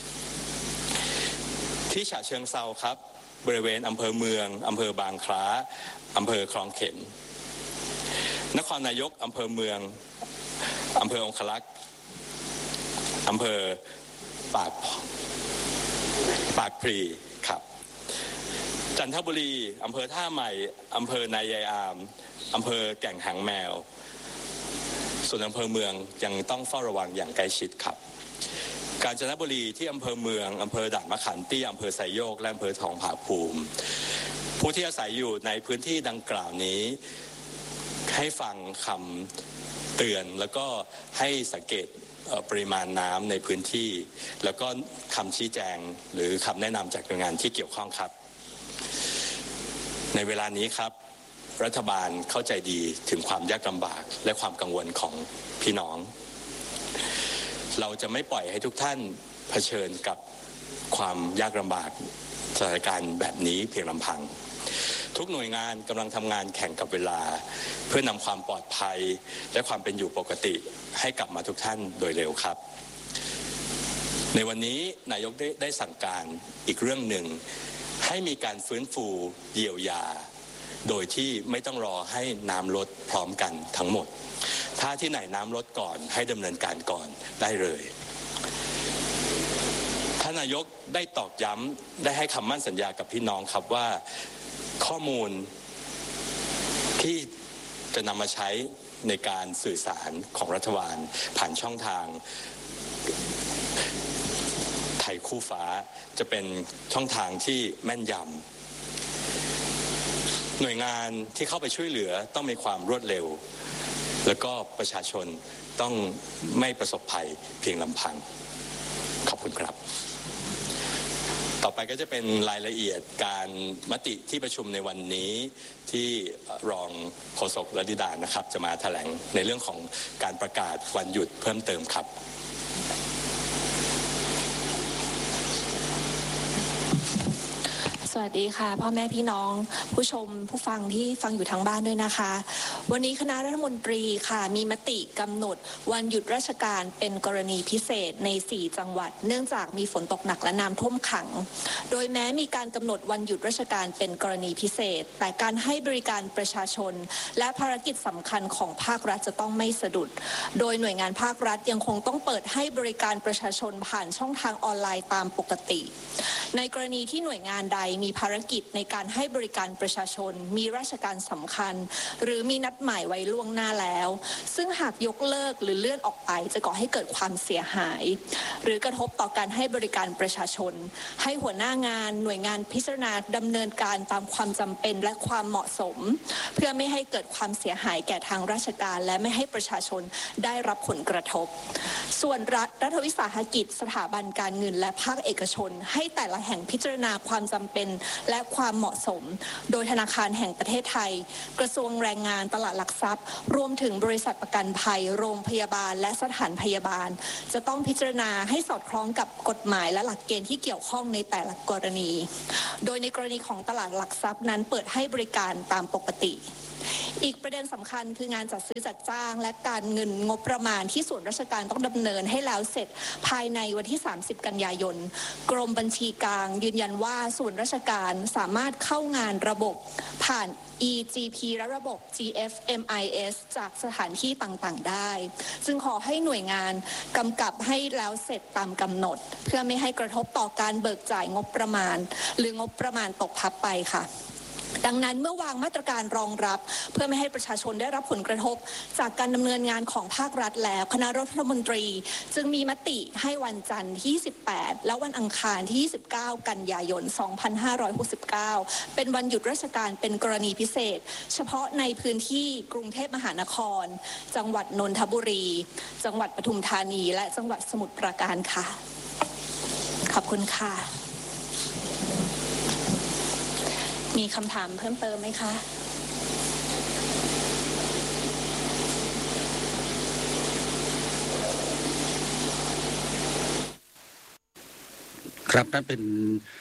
ที่ฉะเชิงเทราครับบริเวณอำเภอเมืองอำเภอบางคล้าอำเภอคลองเข็มนครนายกอำเภอเมืองอำเภอองคลักษ์อำเภอปากปากพลีครับจันทบุรีอำเภอท่าใหม่อำเภอนายายอามอำเภอแก่งหางแมวส่วนอำเภอเมืองยังต้องเฝ้าระวังอย่างใกล้ชิดครับกาญจนบุรีที่อำเภอเมืองอำเภอด่านมะขามเตี้ยอำเภอไซโยกและอำเภอทองผาภูมิผู้ที่อาศัยอยู่ในพื้นที่ดังกล่าวนี้ให้ฟังคำเตือนแล้วก็ให้สังเกตปริมาณน้ำในพื้นที่แล้วก็คำชี้แจงหรือคำแนะนำจากหน่วยงานที่เกี่ยวข้องครับในเวลานี้ครับรัฐบาลเข้าใจดีถึงความยากลำบากและความกังวลของพี่น้องเราจะไม่ปล่อยให้ทุกท่านเผชิญกับความยากลำบากสถานการณ์แบบนี้เพียงลำพังทุกหน่วยงานกำลังทำงานแข่งกับเวลาเพื่อนำความปลอดภัยและความเป็นอยู่ปกติให้กลับมาทุกท่านโดยเร็วครับในวันนี้นายกได้ได้สั่งการอีกเรื่องหนึ่งให้มีการฟื้นฟูเยียวยาโดยที่ไม่ต้องรอให้น้ำลดพร้อมกันทั้งหมดถ้าที่ไหนน้ำลดก่อนให้ดำเนินการก่อนได้เลยท่านนายกได้ตอกย้ำได้ให้คำมั่นสัญญากับพี่น้องครับว่าข้อมูลที่จะนำมาใช้ในการสื่อสารของรัฐบาลผ่านช่องทางไทยคู่ฟ้าจะเป็นช่องทางที่แม่นยำหน่วยงานที่เข้าไปช่วยเหลือต้องมีความรวดเร็วแล้วก็ประชาชนต้องไม่ประสบภัยเพียงลำพังขอบคุณครับต่อไปก็จะเป็นรายละเอียดการมติที่ประชุมในวันนี้ที่รองโฆษกรัฐดานะครับจะมาแถลงในเรื่องของการประกาศวันหยุดเพิ่มเติมครับสวัสดีค่ะพ่อแม่พี่น้องผู้ชมผู้ฟังที่ฟังอยู่ทางบ้านด้วยนะคะวันนี้คณะรัฐมนตรีค่ะมีมติกำหนดวันหยุดราชการเป็นกรณีพิเศษในสี่จังหวัดเนื่องจากมีฝนตกหนักและน้ำท่วมขังโดยแม้มีการกำหนดวันหยุดราชการเป็นกรณีพิเศษแต่การให้บริการประชาชนและภารกิจสำคัญของภาครัฐจะต้องไม่สะดุดโดยหน่วยงานภาครัฐยังคงต้องเปิดให้บริการประชาชนผ่านช่องทางออนไลน์ตามปกติในกรณีที่หน่วยงานใดมีภารกิจในการให้บริการประชาชนมีราชการสำคัญหรือมีนัดหมายไว้ล่วงหน้าแล้วซึ่งหากยกเลิกหรือเลื่อนออกไปจะก่อให้เกิดความเสียหายหรือกระทบต่อการให้บริการประชาชนให้หัวหน้างานหน่วยงานพิจารณาดำเนินการตามความจำเป็นและความเหมาะสมเพื่อไม่ให้เกิดความเสียหายแก่ทางราชการและไม่ให้ประชาชนได้รับผลกระทบส่วนรัฐรัฐวิสาหกิจสถาบันการเงินและภาคเอกชนให้แต่ละแห่งพิจารณาความจำเป็นและความเหมาะสมโดยธนาคารแห่งประเทศไทยกระทรวงแรงงานตลาดหลักทรัพย์รวมถึงบริษัทประกันภัยโรงพยาบาลและสถานพยาบาลจะต้องพิจารณาให้สอดคล้องกับกฎหมายและหลักเกณฑ์ที่เกี่ยวข้องในแต่ละกรณีโดยในกรณีของตลาดหลักทรัพย์นั้นเปิดให้บริการตามปกติอีกประเด็นสำคัญคืองานจัดซื้อจัดจ้างและการเงินงบประมาณที่ส่วนราชการต้องดำเนินให้แล้วเสร็จภายในวันที่สามสิบกันยายนกรมบัญชีกลางยืนยันว่าส่วนราชการสามารถเข้างานระบบผ่าน อี จี พี และระบบ จี เอฟ เอ็ม ไอ เอส จากสถานที่ต่างๆได้จึงขอให้หน่วยงานกำกับให้แล้วเสร็จตามกำหนดเพื่อไม่ให้กระทบต่อการเบิกจ่ายงบประมาณหรืองบประมาณตกพับไปค่ะดังนั้นเมื่อวางมาตรการรองรับเพื่อไม่ให้ประชาชนได้รับผลกระทบจากการดำเนินงานของภาครัฐแล้วคณะรัฐมนตรีจึงมีมติให้วันจันทร์ที่ยี่สิบแปดและวันอังคารที่ยี่สิบเก้ากันยายนสองพันห้าร้อยหกสิบเก้าเป็นวันหยุดราชการเป็นกรณีพิเศษเฉพาะในพื้นที่กรุงเทพมหานครจังหวัดนนทบุรีจังหวัดปทุมธานีและจังหวัดสมุทรปราการค่ะขอบคุณค่ะมีคำถามเพิ่มเติมไหมคะครับนั่นเป็นค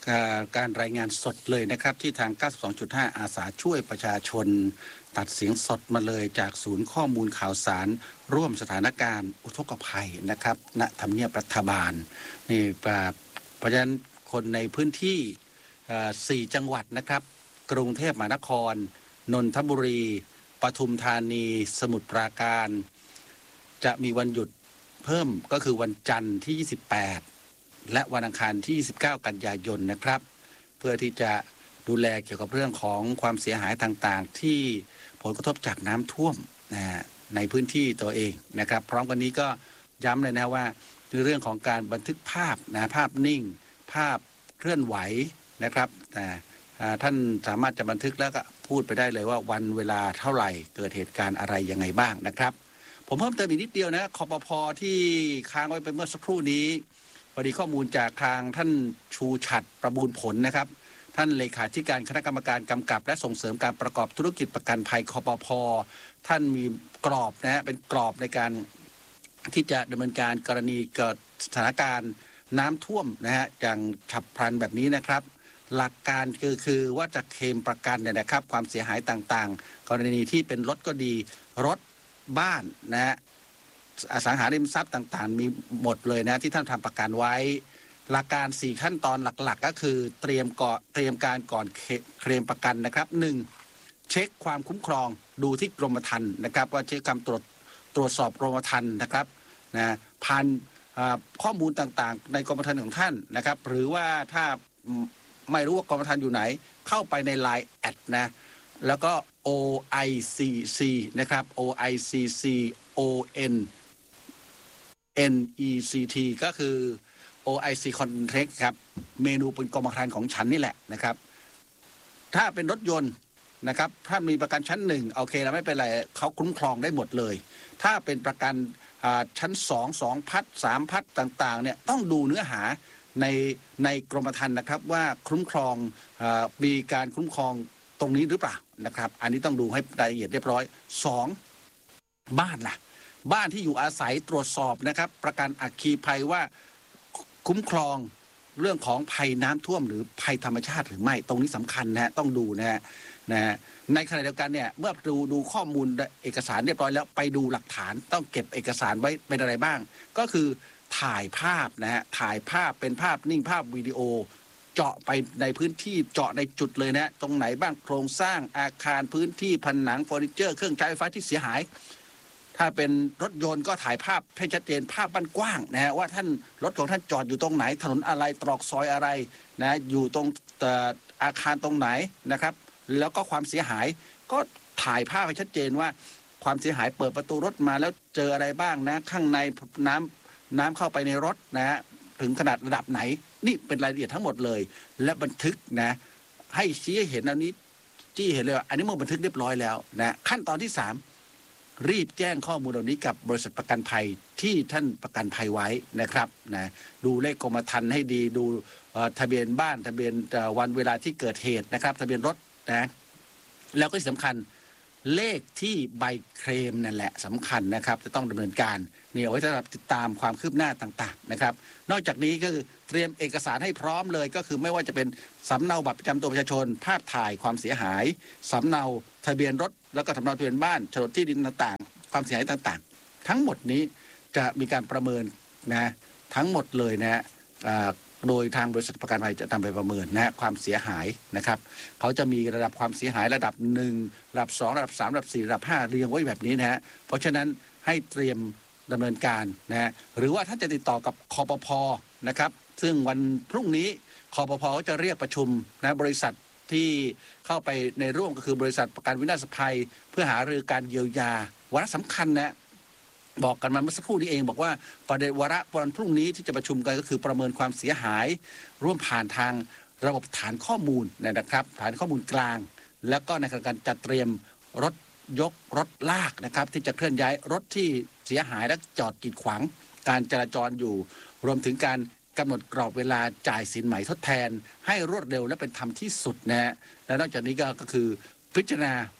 การรายงานสดเลยนะครับที่ทาง เก้าสิบสองจุดห้า อาสาช่วยประชาชนตัดเสียงสดมาเลยจากศูนย์ข้อมูลข่าวสารร่วมสถานการณ์อุทกภัยนะครับณทำเนียบรัฐบาลนี่เพราะฉะนั้นคนในพื้นที่สี่จังหวัดนะครับกรุงเทพมหานครนนทบุรีปทุมธานีสมุทรปราการจะมีวันหยุดเพิ่มก็คือวันจันทร์ที่ยี่สิบแปดและวันอังคารที่ยี่สิบเก้ากันยายนนะครับเพื่อที่จะดูแลเกี่ยวกับเรื่องของความเสียหายต่างๆที่ผลกระทบจากน้ำท่วมนะในพื้นที่ตัวเองนะครับพร้อมกันนี้ก็ย้ำเลยนะว่าในเรื่องของการบันทึกภาพนะภาพนิ่งภาพเคลื่อนไหวนะครับแต่ท่านสามารถจะบันทึกแล้วก็พูดไปได้เลยว่าวันเวลาเท่าไหร่เกิดเหตุการณ์อะไรยังไงบ้างนะครับผมเพิ่มเติมอีกนิดเดียวนะคปภ.ที่ค้างไว้ไปเมื่อสักครู่นี้พอดีข้อมูลจากทางท่านชูฉัตรประบูลผลนะครับท่านเลขาธิการคณะกรรมการกำกับและส่งเสริมการประกอบธุรกิจประกันภัยคปภ.ท่านมีกรอบนะฮะเป็นกรอบในการที่จะดำเนินการกรณีเกิดสถานการณ์น้ำท่วมนะฮะอย่างฉับพลันแบบนี้นะครับหลักการคือคือว่าจะเคลมประกันเนี่ยนะครับความเสียหายต่างๆกรณีที่เป็นรถก็ดีรถบ้านนะฮะอสังหาริมทรัพย์ต่างๆมีหมดเลยนะที่ท่านทำประกันไว้หลักการสี่ขั้นตอนหลักๆก็คือเตรียมก่อนเตรียมการก่อนเคลมประกันนะครับหนึ่งเช็คความคุ้มครองดูที่กรมธรรม์นะครับว่าเช็คคำตรวจตรวจสอบกรมธรรม์นะครับนะผ่านข้อมูลต่างๆในกรมธรรม์ของท่านนะครับหรือว่าถ้าไม่รู้ว่ากรมธรรม์อยู่ไหนเข้าไปใน ไลน์ แอดนะแล้วก็ โอ ไอ ซี ซี นะครับ โอ ไอ ซี ซี โอ เอ็น เอ็น อี ซี ที ก็คือ โอ ไอ ซี Contract ครับเมนูเป็นกรมธรรม์ของฉันนี่แหละนะครับถ้าเป็นรถยนต์นะครับถ้ามีประกันชั้นหนึ่งโอเคแล้วไม่เป็นไรเขาคุ้มครองได้หมดเลยถ้าเป็นประกันชั้นสองสองพัดสามพัดต่างๆเนี่ยต้องดูเนื้อหาในในกรมธรรม์นะครับว่าคุ้มครองมีการคุ้มครองตรงนี้หรือเปล่านะครับอันนี้ต้องดูให้รายละเอียดเรียบร้อยสองบ้านล่ะบ้านที่อยู่อาศัยตรวจสอบนะครับประกันอัคคีภัยว่าคุ้มครองเรื่องของภัยน้ำท่วมหรือภัยธรรมชาติหรือไม่ตรงนี้สำคัญนะต้องดูนะฮะนะในขณะเดียวกันเนี่ยเมื่อดูดูข้อมูลเอกสารเรียบร้อยแล้วไปดูหลักฐานต้องเก็บเอกสารไว้เป็นอะไรบ้างก็คือถ่ายภาพนะฮะถ่ายภาพเป็นภาพนิ่งภาพวิดีโอเจาะไปในพื้นที่เจาะในจุดเลยนะตรงไหนบ้างโครงสร้างอาคารพื้นที่ผนังเฟอร์นิเจอร์เครื่องใช้ไฟฟ้าที่เสียหายถ้าเป็นรถยนต์ก็ถ่ายภาพให้ชัดเจนภาพบ้านกว้างนะฮะว่าท่านรถของท่านจอดอยู่ตรงไหนถนนอะไรตรอกซอยอะไรนะอยู่ตรงอาคารตรงไหนนะครับแล้วก็ความเสียหายก็ถ่ายภาพให้ชัดเจนว่าความเสียหายเปิดประตูรถมาแล้วเจออะไรบ้างนะข้างในน้ำน้ำเข้าไปในรถนะฮะถึงขนาดระดับไหนนี่เป็นรายละเอียดทั้งหมดเลยและบันทึกนะให้ชี้ให้เห็นอันนี้จี้เห็นเลยว่าอันนี้มันบันทึกเรียบร้อยแล้วนะขั้นตอนที่สามรีบแจ้งข้อมูลเหล่านี้กับบริษัทประกันภัยที่ท่านประกันภัยไว้นะครับนะดูเลขกรมธรรม์ให้ดีดูทะเบียนบ้านทะเบียนวันเวลาที่เกิดเหตุนะครับทะเบียนรถนะแล้วก็ที่สำคัญเลขที่ใบเคลมนั่นแหละสำคัญนะครับจะต้องดำเนินการนี่เอาไว้สำหรับติดตามความคืบหน้าต่างๆนะครับนอกจากนี้ก็คือเตรียมเอกสารให้พร้อมเลยก็คือไม่ว่าจะเป็นสำเนาบัตรประจำตัวประชาชนภาพถ่ายความเสียหายสำเนาทะเบียนรถแล้วก็สำเนาทะเบียนบ้านโฉนดที่ดินต่างๆความเสียหายต่างๆทั้งหมดนี้จะมีการประเมินนะทั้งหมดเลยนะโดยทางบริษัทประกันภัยจะทำไปประเมินนะความเสียหายนะครับเขาจะมีระดับความเสียหายระดับหนึ่งระดับสองระดับสามระดับสี่ระดับห้าเรียงไว้แบบนี้นะฮะเพราะฉะนั้นให้เตรียมดำเนินการนะฮะหรือว่าท่านจะติดต่อกับคปภ.นะครับซึ่งวันพรุ่งนี้คปภ.จะเรียกประชุมนะบริษัทที่เข้าไปในร่วมก็คือบริษัทประกันวินาศภัยเพื่อหารือการเยียวยาวาระสำคัญนะบอกกันมาเมื่อสักครู่นี้เองบอกว่าประเด็นวาระวันพรุ่งนี้ที่จะประชุมกันก็คือประเมินความเสียหายร่วมผ่านทางระบบฐานข้อมูลนะครับฐานข้อมูลกลางแล้วก็ในการจัดเตรียมรถยกรถลากนะครับที่จะเคลื่อนย้ายรถที่เสียหายและจอดกีดขวางการจราจรอยู่รวมถึงการกำหนดกรอบเวลาจ่ายสินไหมทดแทนให้รวดเร็วและเป็นธรรมที่สุดนะฮะและนอกจากนี้ก็คือพิจารณา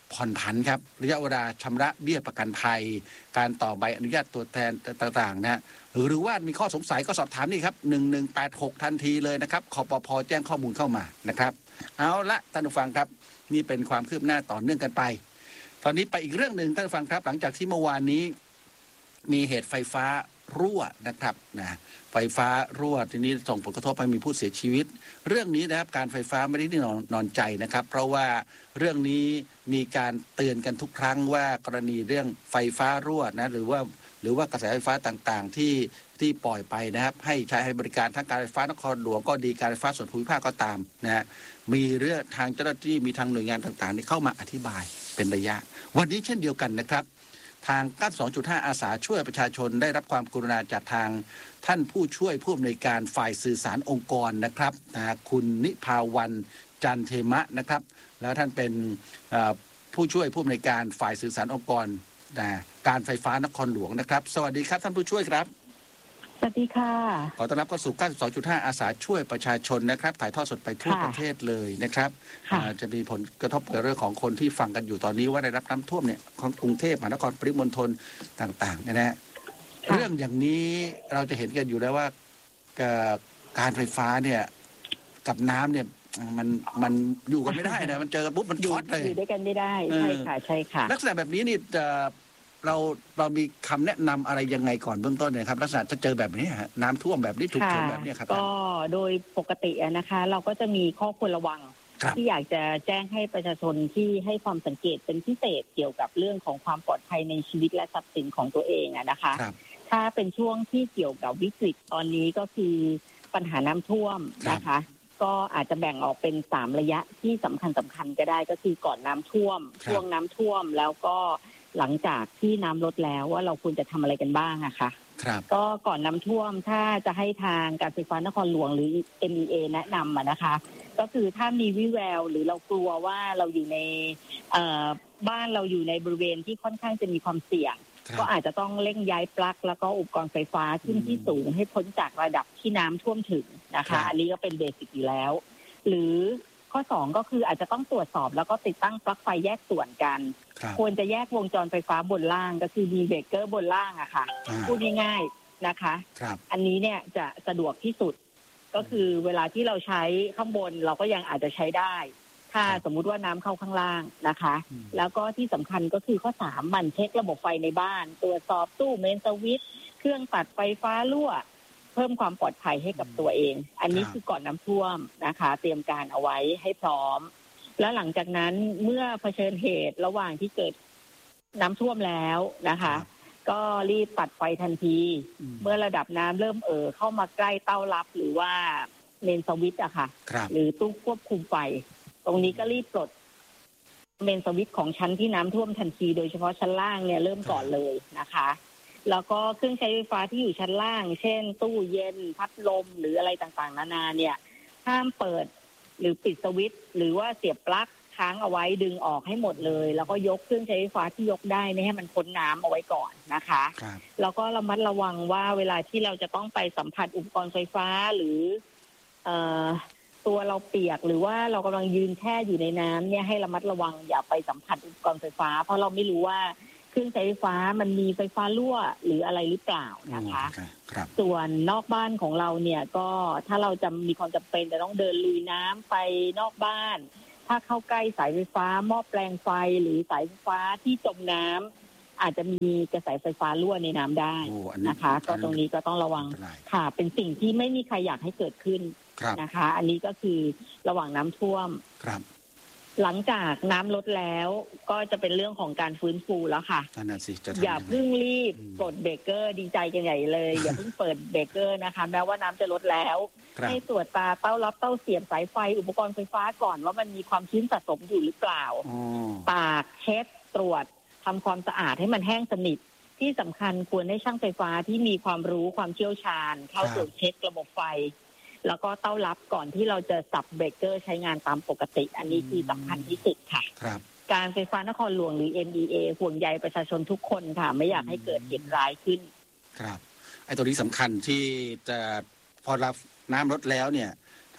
ผ่อนผันครับระยะเวลาชำระเบี้ยประกันภัยการต่อใบอนุญาตตัวแทนต่างๆนะหรือว่ามีข้อสงสัยก็สอบถามนี่ครับหนึ่งหนึ่งแปดหกทันทีเลยนะครับคปภ.แจ้งข้อมูลเข้ามานะครับเอาละท่านผู้ฟังครับนี่เป็นความคืบหน้าต่อเนื่องกันไปตอนนี้ไปอีกเรื่องหนึ่งท่านผู้ฟังครับหลังจากที่เมื่อวานนี้มีเหตุไฟฟ้ารั่วนะครับนะไฟฟ้ารั่วทีนี้ส่งผลกระทบไปมีผู้เสียชีวิตเรื่องนี้นะครับการไฟฟ้าไม่ได้นิ่งนอนใจนะครับเพราะว่าเรื่องนี้มีการเตือนกันทุกครั้งว่ากรณีเรื่องไฟฟ้ารั่วนะหรือว่าหรือว่ากระแสไฟฟ้าต่างๆที่ที่ปล่อยไปนะครับให้ใช้ให้บริการทั้งการไฟฟ้านครหลวงก็ดีการไฟฟ้าส่วนภูมิภาคก็ตามนะฮะมีเรื่องทางเจ้าหน้าที่มีทางหน่วยงานต่างๆนี่เข้ามาอธิบายเป็นระยะวันนี้เช่นเดียวกันนะครับทาง เก้าสิบสองจุดห้า อาสาช่วยประชาชนได้รับความกรุณาจากทางท่านผู้ช่วยผู้อำนวยการฝ่ายสื่อสารองค์กรนะครับนะคุณนิพาวันจันเทมะนะครับแล้วท่านเป็นผู้ช่วยผู้อำนวยการฝ่ายสื่อสารองค์กรนะการไฟฟ้านครหลวงนะครับสวัสดีครับท่านผู้ช่วยครับสวัสดีค่ะขอต้อนรับเข้าสู่ เก้าสิบสองจุดห้า อาสาช่วยประชาชนนะครับถ่ายทอดสดไปทั่วประเทศเลยนะครับจะมีผลกระทบกับเรื่องของคนที่ฟังกันอยู่ตอนนี้ว่าได้รับน้ำท่วมเนี่ยของกรุงเทพมหานครปริมณฑลต่างๆนะฮะเรื่องอย่างนี้เราจะเห็นกันอยู่แล้วว่าการไฟฟ้าเนี่ยกับน้ำเนี่ยมันมันอยู่กันไม่ได้นะมันเจอกันปุ๊บมันช็อตเลยอยู่ด้วยกันไม่ได้ใช่ค่ะใช่ค่ะลักษณะแบบนี้นี่จะเราเรามีคำแนะนำอะไรยังไงก่อนเบื้องต้นเนี่ยครับลักษณะจะเจอแบบนี้ฮะน้ำท่วมแบบนี้ถูกเฉินแบบนี้ครับก็โดยปกตินะคะเราก็จะมีข้อควรระวังที่อยากจะแจ้งให้ประชาชนที่ให้ความสังเกตเป็นพิเศษเกี่ยวกับเรื่องของความปลอดภัยในชีวิตและทรัพย์สินของตัวเองนะคะถ้าเป็นช่วงที่เกี่ยวกับวิกฤตตอนนี้ก็คือปัญหาน้ำท่วมนะคะก็อาจจะแบ่งออกเป็นสามระยะที่สำคัญสำคัญก็ได้ก็คือก่อนน้ำท่วมช่วงน้ำท่วมแล้วก็หลังจากที่น้ำลดแล้วว่าเราควรจะทำอะไรกันบ้างอะค่ะก็ก่อนน้ำท่วมถ้าจะให้ทางการไฟฟ้านครหลวงหรือ เอ็ม อี เอ แนะนำอะนะคะก็คือถ้ามีวิแววหรือเรากลัวว่าเราอยู่ในบ้านเราอยู่ในบริเวณที่ค่อนข้างจะมีความเสี่ยงก็อาจจะต้องเร่งย้ายปลั๊กแล้วก็อุปกรณ์ไฟฟ้าขึ้นที่สูงให้พ้นจากระดับที่น้ำท่วมถึงนะคะอันนี้ก็เป็นเบสิกอยู่แล้วหรือข้อสองก็คืออาจจะต้องตรวจสอบแล้วก็ติดตั้งปลั๊กไฟแยกส่วนกันควรจะแยกวงจรไฟฟ้าบนล่างก็คือมีเบรกเกอร์บนล่างอะค่ะพูดง่ายๆนะคะอันนี้เนี่ยจะสะดวกที่สุดก็คือเวลาที่เราใช้ข้างบนเราก็ยังอาจจะใช้ได้ถ้าสมมุติว่าน้ำเข้าข้างล่างนะคะแล้วก็ที่สำคัญก็คือข้อสามมันเช็คระบบไฟในบ้านตรวจสอบตู้เมนสวิตช์เครื่องตัดไฟฟ้ารั่วเพิ่มความปลอดภัยให้กับตัวเองอันนี้คือก่อนน้ำท่วมนะคะเตรียมการเอาไว้ให้พร้อมแล้วหลังจากนั้นเมื่อเผชิญเหตุระหว่างที่เกิดน้ำท่วมแล้วนะคะก็รีบตัดไฟทันทีเมื่อระดับน้ำเริ่มเอ่อเข้ามาใกล้เต้ารับหรือว่าเมนสวิตช์อะค่ะหรือตู้ควบคุมไฟตรงนี้ก็รีบปลดเมนสวิตช์ของชั้นที่น้ำท่วมทันทีโดยเฉพาะชั้นล่างเนี่ยเริ่มก่อนเลยนะคะแล้วก็เครื่องใช้ไฟฟ้าที่อยู่ชั้นล่างเช่นตู้เย็นพัดลมหรืออะไรต่างๆนานาเนี่ยห้ามเปิดหรือปิดสวิตช์หรือว่าเสียบปลั๊กค้างเอาไว้ดึงออกให้หมดเลยแล้วก็ยกเครื่องใช้ไฟฟ้าที่ยกได้นี่ให้มันพ้นน้ำเอาไว้ก่อนนะคะแล้วก็ระมัดระวังว่าเวลาที่เราจะต้องไปสัมผัสอุปกรณ์ไฟฟ้าหรือเอ่อตัวเราเปียกหรือว่าเรากำลังยืนแช่อยู่ในน้ำเนี่ยให้ระมัดระวังอย่าไปสัมผัสอุปกรณ์ไฟฟ้าเพราะเราไม่รู้ว่าเครื่องใช้ไฟฟ้ามันมีไฟฟ้ารั่วหรืออะไรหรือเปล่านะคะส่วนนอกบ้านของเราเนี่ยก็ถ้าเราจะมีความจำเป็นจะต้องเดินลุยน้ำไปนอกบ้านถ้าเข้าใกล้สายไฟฟ้าหม้อแปลงไฟหรือสายไฟฟ้าที่จมน้ำอาจจะมีกระแสไฟฟ้ารั่วในน้ำได้นะคะก็ตรงนี้ก็ต้องระวังค่ะเป็นสิ่งที่ไม่มีใครอยากให้เกิดขึ้นนะคะอันนี้ก็คือระหว่างน้ำท่วมหลังจากน้ำลดแล้วก็จะเป็นเรื่องของการฟื้นฟูแล้วค่ะอย่าเพิ่งรีบปลดเบรกเกอร์ดีใจกันใหญ่เลยอย่าเพิ่งเปิดเบรกเกอร์นะคะแม้ว่าน้ำจะลดแล้วให้ตรวจตาเต้ารับเต้าเสียบสายไฟอุปกรณ์ไฟฟ้าก่อนว่ามันมีความชื้นสะสมอยู่หรือเปล่าตากเช็ดตรวจทำความสะอาดให้มันแห้งสนิทที่สำคัญควรให้ช่างไฟฟ้าที่มีความรู้ความเชี่ยวชาญเข้าตรวจเช็คระบบไฟแล้วก็เต้ารับก่อนที่เราจะสับเบรกเกอร์ใช้งานตามปกติอันนี้คือสำคัญที่สุดค่ะการไฟฟ้านครหลวงหรือ เอ็ม อี เอ ห่วงใยประชาชนทุกคนค่ะไม่อยากให้เกิดเหตุร้ายขึ้นครับไอ้ตัวนี้สำคัญที่จะพอรับน้ำลดแล้วเนี่ยถ้า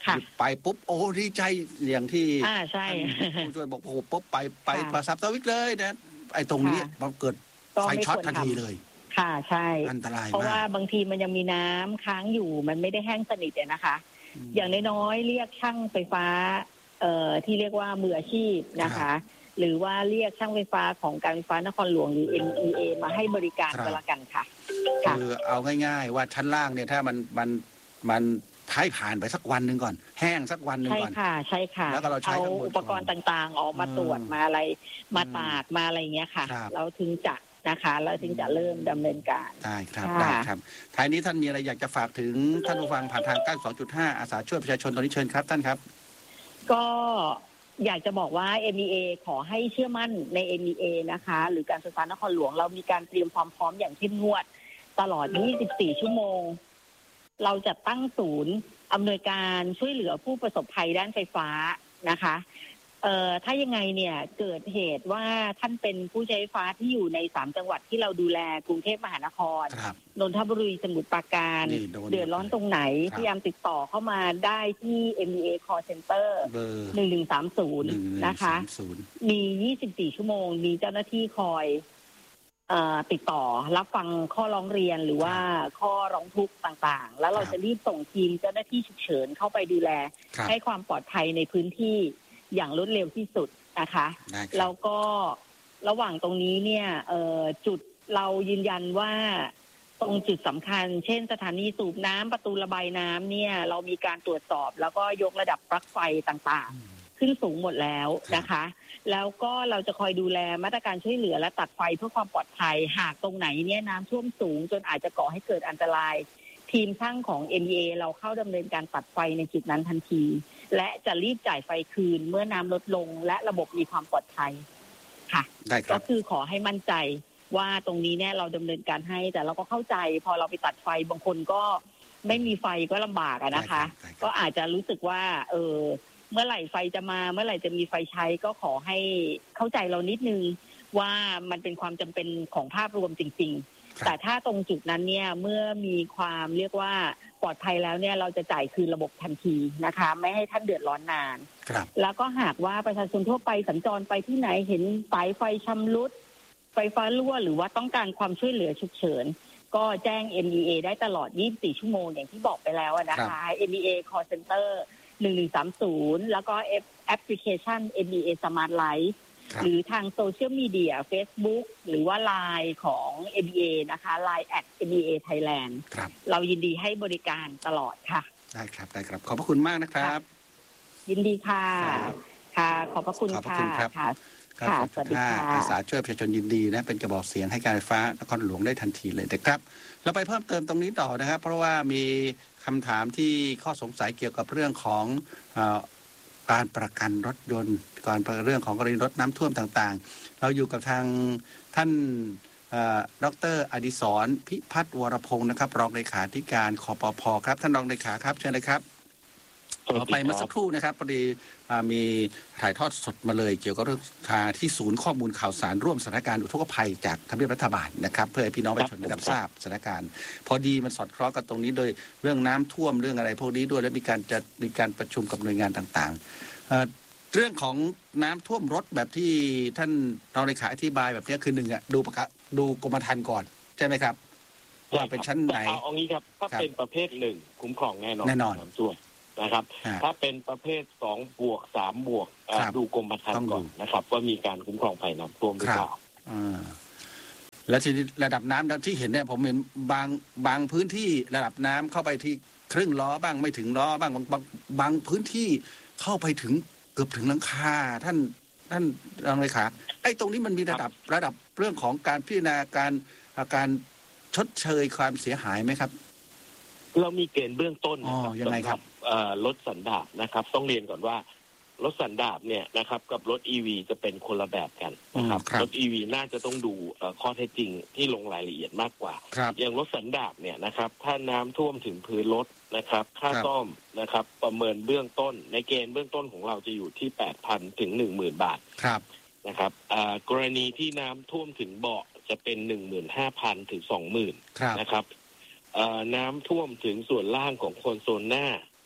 ไปปุ๊บโอ้ดีใจอย่างที่อ่าใช่ผู้ช่วยบอกโอ้ปุ๊บไปไปประสับสวิตเลยนะไอ้ตรงนี้มันเกิดไฟช็อตทันทีเลยค่ะใช่อันตรายเพราะว่าบางทีมันยังมีน้ำค้างอยู่มันไม่ได้แห้งสนิทนะคะ อย่างน้อยๆเรียกช่างไฟฟ้าเอ่อที่เรียกว่ามืออาชีพนะคะหรือว่าเรียกช่างไฟฟ้าของการไฟฟ้านครหลวงหรือ เอ็ม อี เอ มาให้บริการก็แล้วกันค่ะคือเอาง่ายๆว่าชั้นล่างเนี่ยถ้ามันมันมันให้ผ่านไปสักวันหนึ่งก่อนแห้งสักวันหนึ่งก่อนใช่ค่ะใช่ค่ะแล้วก็เราใช้เอาอุปกรณ์ต่างๆออกมาตรวจมาอะไรมาตากมาอะไรเงี้ยค่ะเราถึงจะนะคะเราถึงจะเริ่มดำเนินการได้ครับได้ครับท้ายนี้ท่านมีอะไรอยากจะฝากถึงท่านผู้ฟังผ่านทาง เก้าสิบสองจุดห้า อาสาช่วยประชาชนตอนนี้เชิญครับท่านครับก็อยากจะบอกว่า เอ็ม อี เอ ขอให้เชื่อมั่นใน เอ็ม อี เอ นะคะหรือการไฟฟ้านครหลวงเรามีการเตรียมความพร้อมอย่างเข้มงวดตลอดยี่สิบสี่ชั่วโมงเราจะตั้งศูนย์อำนวยการช่วยเหลือผู้ประสบภัยด้านไฟฟ้านะคะเอ่อถ้ายังไงเนี่ยเกิดเหตุว่าท่านเป็นผู้ใช้ไฟฟ้าที่อยู่ในสามจังหวัดที่เราดูแลกรุงเทพมหานครนนทบุรีสมุทรปราการเดือดร้อนตรงไหนพยายามติดต่อเข้ามาได้ที่ เอ็ม อี เอ Call Center หนึ่งหนึ่งสามศูนย์นะคะมียี่สิบสี่ชั่วโมงมีเจ้าหน้าที่คอยติดต่อรับฟังข้อร้องเรียนหรือว่าข้อร้องทุกข์ต่างๆแล้วเราจะรีบส่งทีมเจ้าหน้าที่ฉุกเฉินเข้าไปดูแลให้ความปลอดภัยในพื้นที่อย่างรวดเร็วที่สุดนะคะแล้วก็ระหว่างตรงนี้เนี่ยจุดเรายืนยันว่าตรงจุดสำคัญเช่นสถานีสูบน้ำประตูระบายน้ำเนี่ยเรามีการตรวจสอบแล้วก็ยกระดับปลั๊กไฟต่างๆขึ้นสูงหมดแล้วนะคะแล้วก็เราจะคอยดูแลมาตรการช่วยเหลือและตัดไฟเพื่อความปลอดภัยหากตรงไหนเนี่ยน้ำท่วมสูงจนอาจจะก่อให้เกิดอันตรายทีมช่างของ เอ็ม อี เอ เราเข้าดำเนินการตัดไฟในจุดนั้นทันทีและจะรีบจ่ายไฟคืนเมื่อน้ำลดลงและระบบมีความปลอดภัยค่ะก็คือขอให้มั่นใจว่าตรงนี้เนี่ยเราดำเนินการให้แต่เราก็เข้าใจพอเราไปตัดไฟบางคนก็ไม่มีไฟก็ลำบากอะนะคะก็อาจจะรู้สึกว่าเออเมื่อไหร่ไฟจะมาเมื่อไหร่จะมีไฟใช้ก็ขอให้เข้าใจเรานิดนึงว่ามันเป็นความจำเป็นของภาพรวมจริงๆแต่ถ้าตรงจุดนั้นเนี่ยเมื่อมีความเรียกว่าปลอดภัยแล้วเนี่ยเราจะจ่ายคืนระบบทันทีนะคะไม่ให้ท่านเดือดร้อนนานแล้วก็หากว่าประชาชนทั่วไปสัญจรไปที่ไหนเห็นสายไฟชำรุดไฟฟ้ารั่วหรือว่าต้องการความช่วยเหลือฉุกเฉินก็แจ้ง เอ็ม อี เอ ได้ตลอดยี่สิบสี่ชั่วโมงอย่างที่บอกไปแล้วนะคะ เอ็ม อี เอ Call Center หนึ่งหนึ่งสามศูนย์แล้วก็แอปพลิเคชัน เอ็ม อี เอ Smart Life หรือทางโซเชียลมีเดีย Facebook หรือว่า ไลน์ ของ เอ็ม อี เอ นะคะ ไลน์ แอท เอ็ม อี เอ Thailand เรายินดีให้บริการตลอดค่ะได้ครับได้ครับขอบพระคุณมากนะครับยินดีค่ะค่ะขอบพระคุณค่ะค่ะค่ะสวัสดีค่ะอาสาช่วยประชาชนยินดีนะเป็นกระบอกเสียงให้การไฟฟ้านครหลวงได้ทันทีเลยนะครับเราไปเพิ่มเติมตรงนี้ต่อนะครับเพราะว่ามีคำถามที่ข้อสงสัยเกี่ยวกับเรื่องของการประกันรถยนต์การเรื่องของกรณีรถน้ำท่วมต่างๆเราอยู่กับทางท่านดร.อดิศรพิพัฒน์วรพงศ์นะครับรองเลขาธิการคปภ.ครับท่านรองเลขาครับเชิญเลยครับต่อไปเมื่อสักครู่นะครับพอดีมีถ่ายทอดสดมาเลยเกี่ยวกับเรื่องที่ศูนย์ข้อมูลข่าวสารร่วมสถานการณ์อุทกภัยจากทำเนียบรัฐบาลนะครับเพื่อให้พี่น้องประชาชนได้รับทราบสถานการณ์พอดีมันสอดคล้องกับตรงนี้โดยเรื่องน้ำท่วมเรื่องอะไรพวกนี้ด้วยและมีการจะมีการประชุมกับหน่วยงานต่างๆเรื่องของน้ำท่วมรถแบบที่ท่านรองเลขาอธิบายแบบนี้คือหนึ่งอ่ะดูประกาศดูกรมธรรม์ก่อนใช่ไหมครับว่าเป็นชั้นไหนเอางี้ครับถ้าเป็นประเภทหนึ่งคุ้มครองแน่นอนแน่นอนน้ำท่วมนะครับถ้าเป็นประเภทสองบวกสามบวกดูกรมธรรม์ก่อนนะครับว่ามีการคุ้มครองภัยน้ำท่วมหรือเปล่าแล้วทีนี้ระดับน้ำที่เห็นเนี่ยผมเห็นบางบางพื้นที่ระดับน้ำเข้าไปที่ครึ่งล้อบ้างไม่ถึงล้อบ้างบางบางบางพื้นที่เข้าไปถึงเกือบถึงหลังคาท่านท่านรองเลขาไอ้ตรงนี้มันมีระดับระดับเรื่องของการพิจารณาการการชดเชยความเสียหายไหมครับเรามีเกณฑ์เบื้องต้นนะครับยังไงครับรถสันดาปนะครับต้องเรียนก่อนว่ารถสันดาปเนี่ยนะครับกับรถ อี วี จะเป็นคนละแบบกันนะครับรถ อี วี น่าจะต้องดูข้อเท็จจริงที่ลงรายละเอียดมากกว่าอย่างรถสันดาปเนี่ยนะครับถ้าน้ำท่วมถึงพื้นรถนะครับค่าซ่อมนะครับประเมินเบื้องต้นในเกณฑ์เบื้องต้นของเราจะอยู่ที่ แปดพัน ถึง หนึ่งหมื่น บาทนะครับกรณีที่น้ำท่วมถึงเบาะจะเป็น หนึ่งหมื่นห้าพัน ถึง สองหมื่น นะครับน้ำท่วมถึงส่วนล่างของคอนโซลหน้า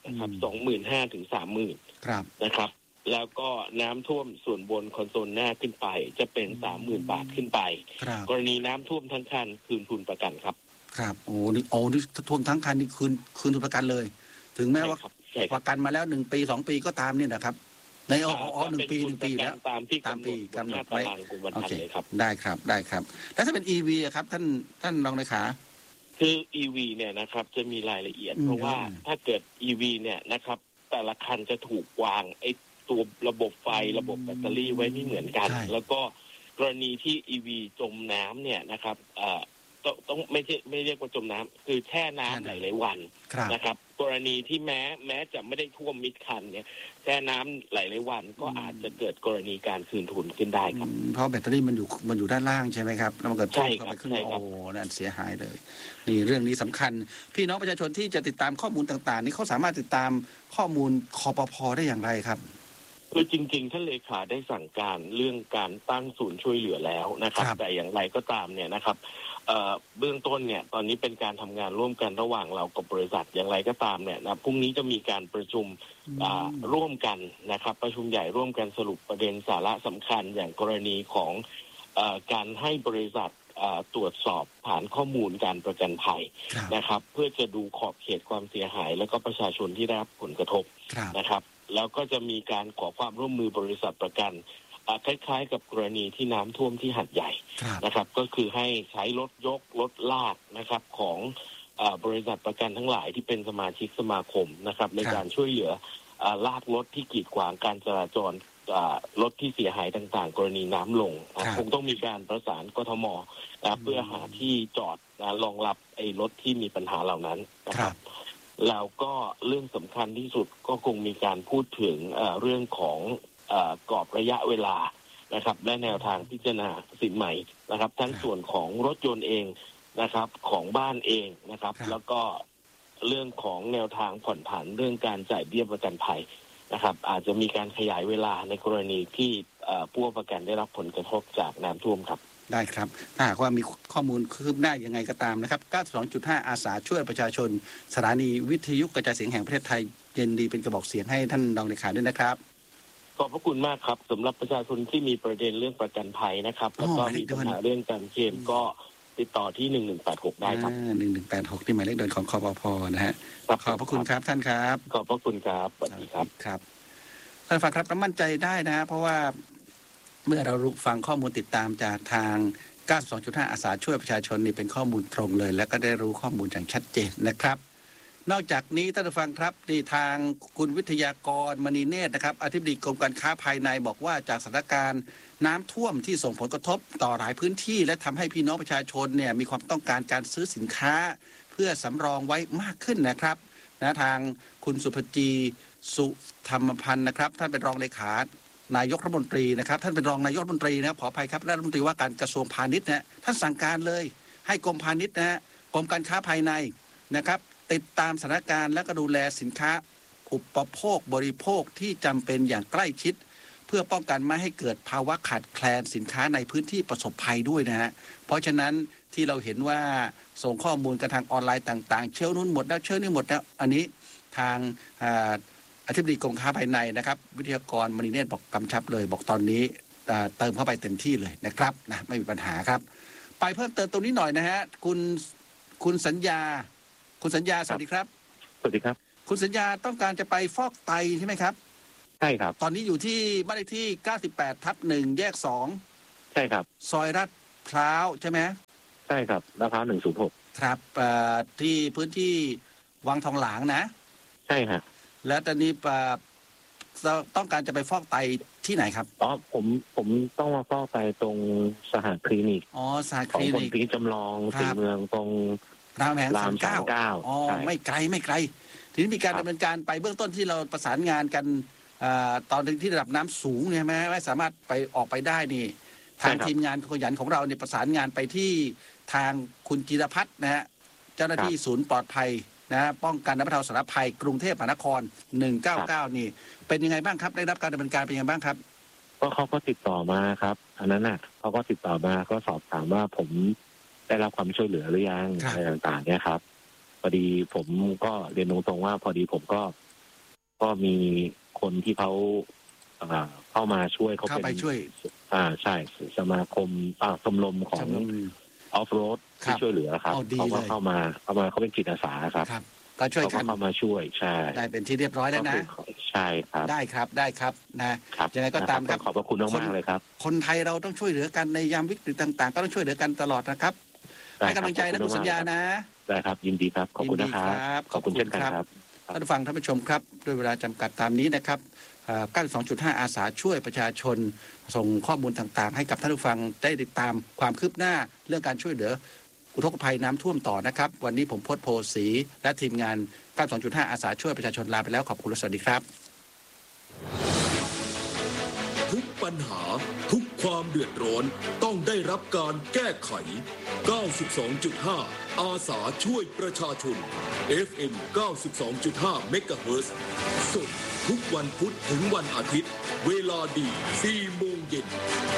นะครับสองหมื่นห้าถึงสามหมื่นนะครับแล้วก็น้ำท่วมส่วนบนคอนโซลหน้าขึ้นไปจะเป็นสามหมื่นบาทขึ้นไปกรณีน้ำท่วมทั้งคันคืนทุนประกันครับครับโอ้นี่โอ้นี่ท่วมทั้งคันนี่คืนคืนทุนประกันเลยถึงแม้ว่าประกันมาแล้วหนึ่งปีสองปีก็ตามเนี่ยนะครับในอ๋ออ๋อหนึ่งปีหนึ่งปีแล้วตามที่ตามปีกำหนดไว้โอเคครับได้ครับได้ครับแล้วถ้าเป็น อี วี ครับท่านท่านรองเลขาคือ อี วี เนี่ยนะครับจะมีรายละเอียดเพราะว่าถ้าเกิด อี วี เนี่ยนะครับแต่ละคันจะถูกวางไอ้ตัวระบบไฟระบบแบตเตอรี่ไว้ไม่เหมือนกันแล้วก็กรณีที่ อี วี จมน้ำเนี่ยนะครับเอ่อต้องต้องไม่ใช่ไม่เรียกว่าจมน้ำคือแช่น้ำหลายหลายวันนะครับกรณีที่แม้แม้จะไม่ได้ท่วมมิดคันเนี่ยแช่น้ำหลายหลายวันก็อาจจะเกิดกรณีการคืนทุนขึ้นได้ครับเพราะแบตเตอรี่มันอยู่มันอยู่ด้านล่างใช่ไหมครับแล้วมันเกิดท่วมเข้าไปขึ้นโอ้นั่นเสียหายเลยนี่เรื่องนี้สำคัญพี่น้องประชาชนที่จะติดตามข้อมูลต่างๆนี่เขาสามารถติดตามข้อมูลคปภ.ได้อย่างไรครับคือจริงๆท่านเลขาได้สั่งการเรื่องการตั้งศูนย์ช่วยเหลือแล้วนะครับแต่อย่างไรก็ตามเนี่ยนะครับเบื้องต้นเนี่ยตอนนี้เป็นการทำงานร่วมกันระหว่างเรากับบริษัทอย่างไรก็ตามเนี่ยนะพรุ่งนี้จะมีการประชุมร่วมกันนะครับประชุมใหญ่ร่วมกันสรุปประเด็นสาระสำคัญอย่างกรณีของการให้บริษัทตรวจสอบฐานข้อมูลการประกันภัยนะครับเพื่อจะดูขอบเขตความเสียหายแล้วก็ประชาชนที่ได้รับผลกระทบนะครับแล้วก็จะมีการขอความร่วมมือบริษัทประกันคล้ายๆกับกรณีที่น้ำท่วมที่หัดใหญ่นะครับก็คือให้ใช้รถยกรถลากนะครับของบริษัทประกันทั้งหลายที่เป็นสมาชิกสมาคมนะครับในการช่วยเหลือลากรถที่กีดขวางการจราจรรถที่เสียหายต่างๆกรณีน้ำลงคงต้องมีการประสานกทมเพื่อหาที่จอดรองรับไอ้รถที่มีปัญหาเหล่านั้นนะครับแล้วก็เรื่องสำคัญที่สุดก็คงมีการพูดถึงเรื่องของกรอบระยะเวลานะครับและแนวทางพิจารณาสินใหม่นะครับทั้งส่วนของรถยนต์เองนะครับของบ้านเองนะครับแล้วก็เรื่องของแนวทางผ่อนผันเรื่องการจ่ายเบี้ยประกันภัยนะครับอาจจะมีการขยายเวลาในกรณีที่ผู้ประกันได้รับผลกระทบจากน้ำท่วมครับได้ครับถ้าหากว่ามีข้อมูลคืบหน้ายังไงก็ตามนะครับ เก้าสิบสองจุดห้า อาสาช่วยประชาชนสถานีวิทยุกระจายเสียงแห่งประเทศไทยยินดีเป็นกระบอกเสียงให้ท่านรองเลขาด้วยนะครับขอบพระคุณมากครับสำหรับประชาชนที่มีประเด็นเรื่องประกันภัยนะครับแล้วก็มีปัญหาเรื่องการเคลมก็ติดต่อที่หนึ่งหนึ่งแปดหกได้ครับหนึ่งหนึ่งแปดหกที่หมายเลขเดินของคปภ.นะฮะขอบพระคุณครับท่านครับขอบพระคุณครับสวัสดีครับครับท่านฟังครับมั่นใจได้นะเพราะว่าเมื่อเราฟังข้อมูลติดตามจากทาง เก้าสิบสองจุดห้า อาสาช่วยประชาชนนี่เป็นข้อมูลตรงเลยและก็ได้รู้ข้อมูลอย่างชัดเจนนะครับนอกจากนี้ท่านผู้ฟังครับที่ทางคุณวิทยากรมณีเนตรนะครับอธิบดีกรมการค้าภายในบอกว่าจากสถานการณ์น้ำท่วมที่ส่งผลกระทบต่อหลายพื้นที่และทำให้พี่น้องประชาชนเนี่ยมีความต้องการการซื้อสินค้าเพื่อสำรองไว้มากขึ้นนะครับนะทางคุณสุภจีสุธรรมพันธ์นะครับท่านเป็นรองเลขานายกรัฐมนตรีนะครับท่านเป็นรองนายกรัฐมนตรีนะขออภัยครับรัฐมนตรีว่าการกระทรวงพาณิชย์นะท่านสั่งการเลยให้กรมพาณิชย์นะกรมการค้าภายในนะครับติดตามสถานการณ์และก็ดูแลสินค้าอุปโภคบริโภคที่จำเป็นอย่างใกล้ชิดเพื่อป้องกันไม่ให้เกิดภาวะขาดแคลนสินค้าในพื้นที่ประสบภัยด้วยนะฮะเพราะฉะนั้นที่เราเห็นว่าส่งข้อมูลกันทางออนไลน์ต่างๆเชลนู้นหมดแล้วเชลนี้หมดแล้วอันนี้ทางอธิบดีกรมค้าภายในนะครับวิทยากรมณีเนตรบอกกำชับเลยบอกตอนนี้เติมเข้าไปเต็มที่เลยนะครับนะไม่มีปัญหาครับไปเพิ่มเติมตรงนี้หน่อยนะฮะคุณคุณสัญญาคุณสัญญาสวัสดีครับสวัสดีครับคุณสัญญาต้องการจะไปฟอกไตใช่ไหมครับใช่ครับตอนนี้อยู่ที่บ้านเลขที่เก้าสิบแปดทับหนึ่งแยกสองใช่ครับซอยลาดพร้าวใช่ไหมใช่ครับลาดพร้าวหนึ่งศูนย์หกครับที่พื้นที่วังทองหลางนะใช่ครับแล้วตอนนี้ต้องการจะไปฟอกไตที่ไหนครับอ๋อผมผมต้องมาฟอกไตตรงสหคลินิกอ๋อสหคลินิกของคนที่จำลองสีเมืองตรงรามแหงสามเก้าอ๋อไม่ไกลไม่ไกลทีนี้มีการดำเนินการไปเบื้องต้นที่เราประสานงานกันตอนที่ระดับน้ำสูงเนี่ยไหมไม่สามารถไปออกไปได้นี่ทางทีมงานขยันของเราเนี่ยประสานงานไปที่ทางคุณจิรพัฒน์นะฮะเจ้าหน้าที่ศูนย์ปลอดภัยนะป้องกันและบรรเทาสาธารณภัยกรุงเทพมหานครหนึ่งเก้าเก้านี่เป็นยังไงบ้างครับได้รับการดำเนินการเป็นยังไงบ้างครับก็เขาก็ติดต่อมาครับอันนั้นน่ะเขาก็ติดต่อมาก็สอบถามว่าผมได้รับความช่วยเหลือหรือยังอะไรต่างๆเนี่ยครับพอดีผมก็เรียนตรงๆว่าพอดีผมก็ก็มีคนที่เขาเข้ามาช่วยเขาเป็นเข้าไปช่วยอ่าใช่สมาคมอ่าชมรมของชมรมออฟโรดที่ช่วยเหลือครับเอาดีเขาก็เลยเข้ามาเข้ามาเขาเป็นจิตอาสาครับครับ ก็ช่วยเขากัก็นเข้ามาช่วยใช่ได้เป็นที่เรียบร้อยแล้วนะก็คือใช่ครับได้ครับได้ครับนะครับ ยังไงก็ตามครับขอบพระคุณมากๆเลยครับคนไทยเราต้องช่วยเหลือกันในยามวิกฤตต่าง ๆ ก็ต้องช่วยเหลือกันตลอดนะครับให้กำลังใจนะคุณสัญญานะได้ครับยินดีครับขอบคุณนะครัยินดีครับบขอบคุณเช่นกันครับท่านผู้ฟังท่านผู้ชมครับด้วยเวลาจำกัดตามนี้นะครับเอ่อ เก้าสิบสองจุดห้า อาสาช่วยประชาชนส่งข้อมูลต่างๆ ให้กับท่านผู้ฟังได้ติดตามความคืบหน้าเรื่องการช่วยเหลืออุทกภัยน้ำท่วมต่อนะครับวันนี้ผมพจน์โพสี และทีมงาน เก้าสิบสองจุดห้า อาสาช่วยประชาชนลาไปแล้วขอบคุณและสวัสดีครับทุกปัญหาทุกความเดือดร้อนต้องได้รับการแก้ไข เก้าสิบสองจุดห้า อาสาช่วยประชาชน เอฟ เอ็ม เก้าสิบสองจุดห้า เมกะเฮิรตซ์สดทุกวันพุธถึงวันอาทิตย์ เวลาดี สี่โมงเย็น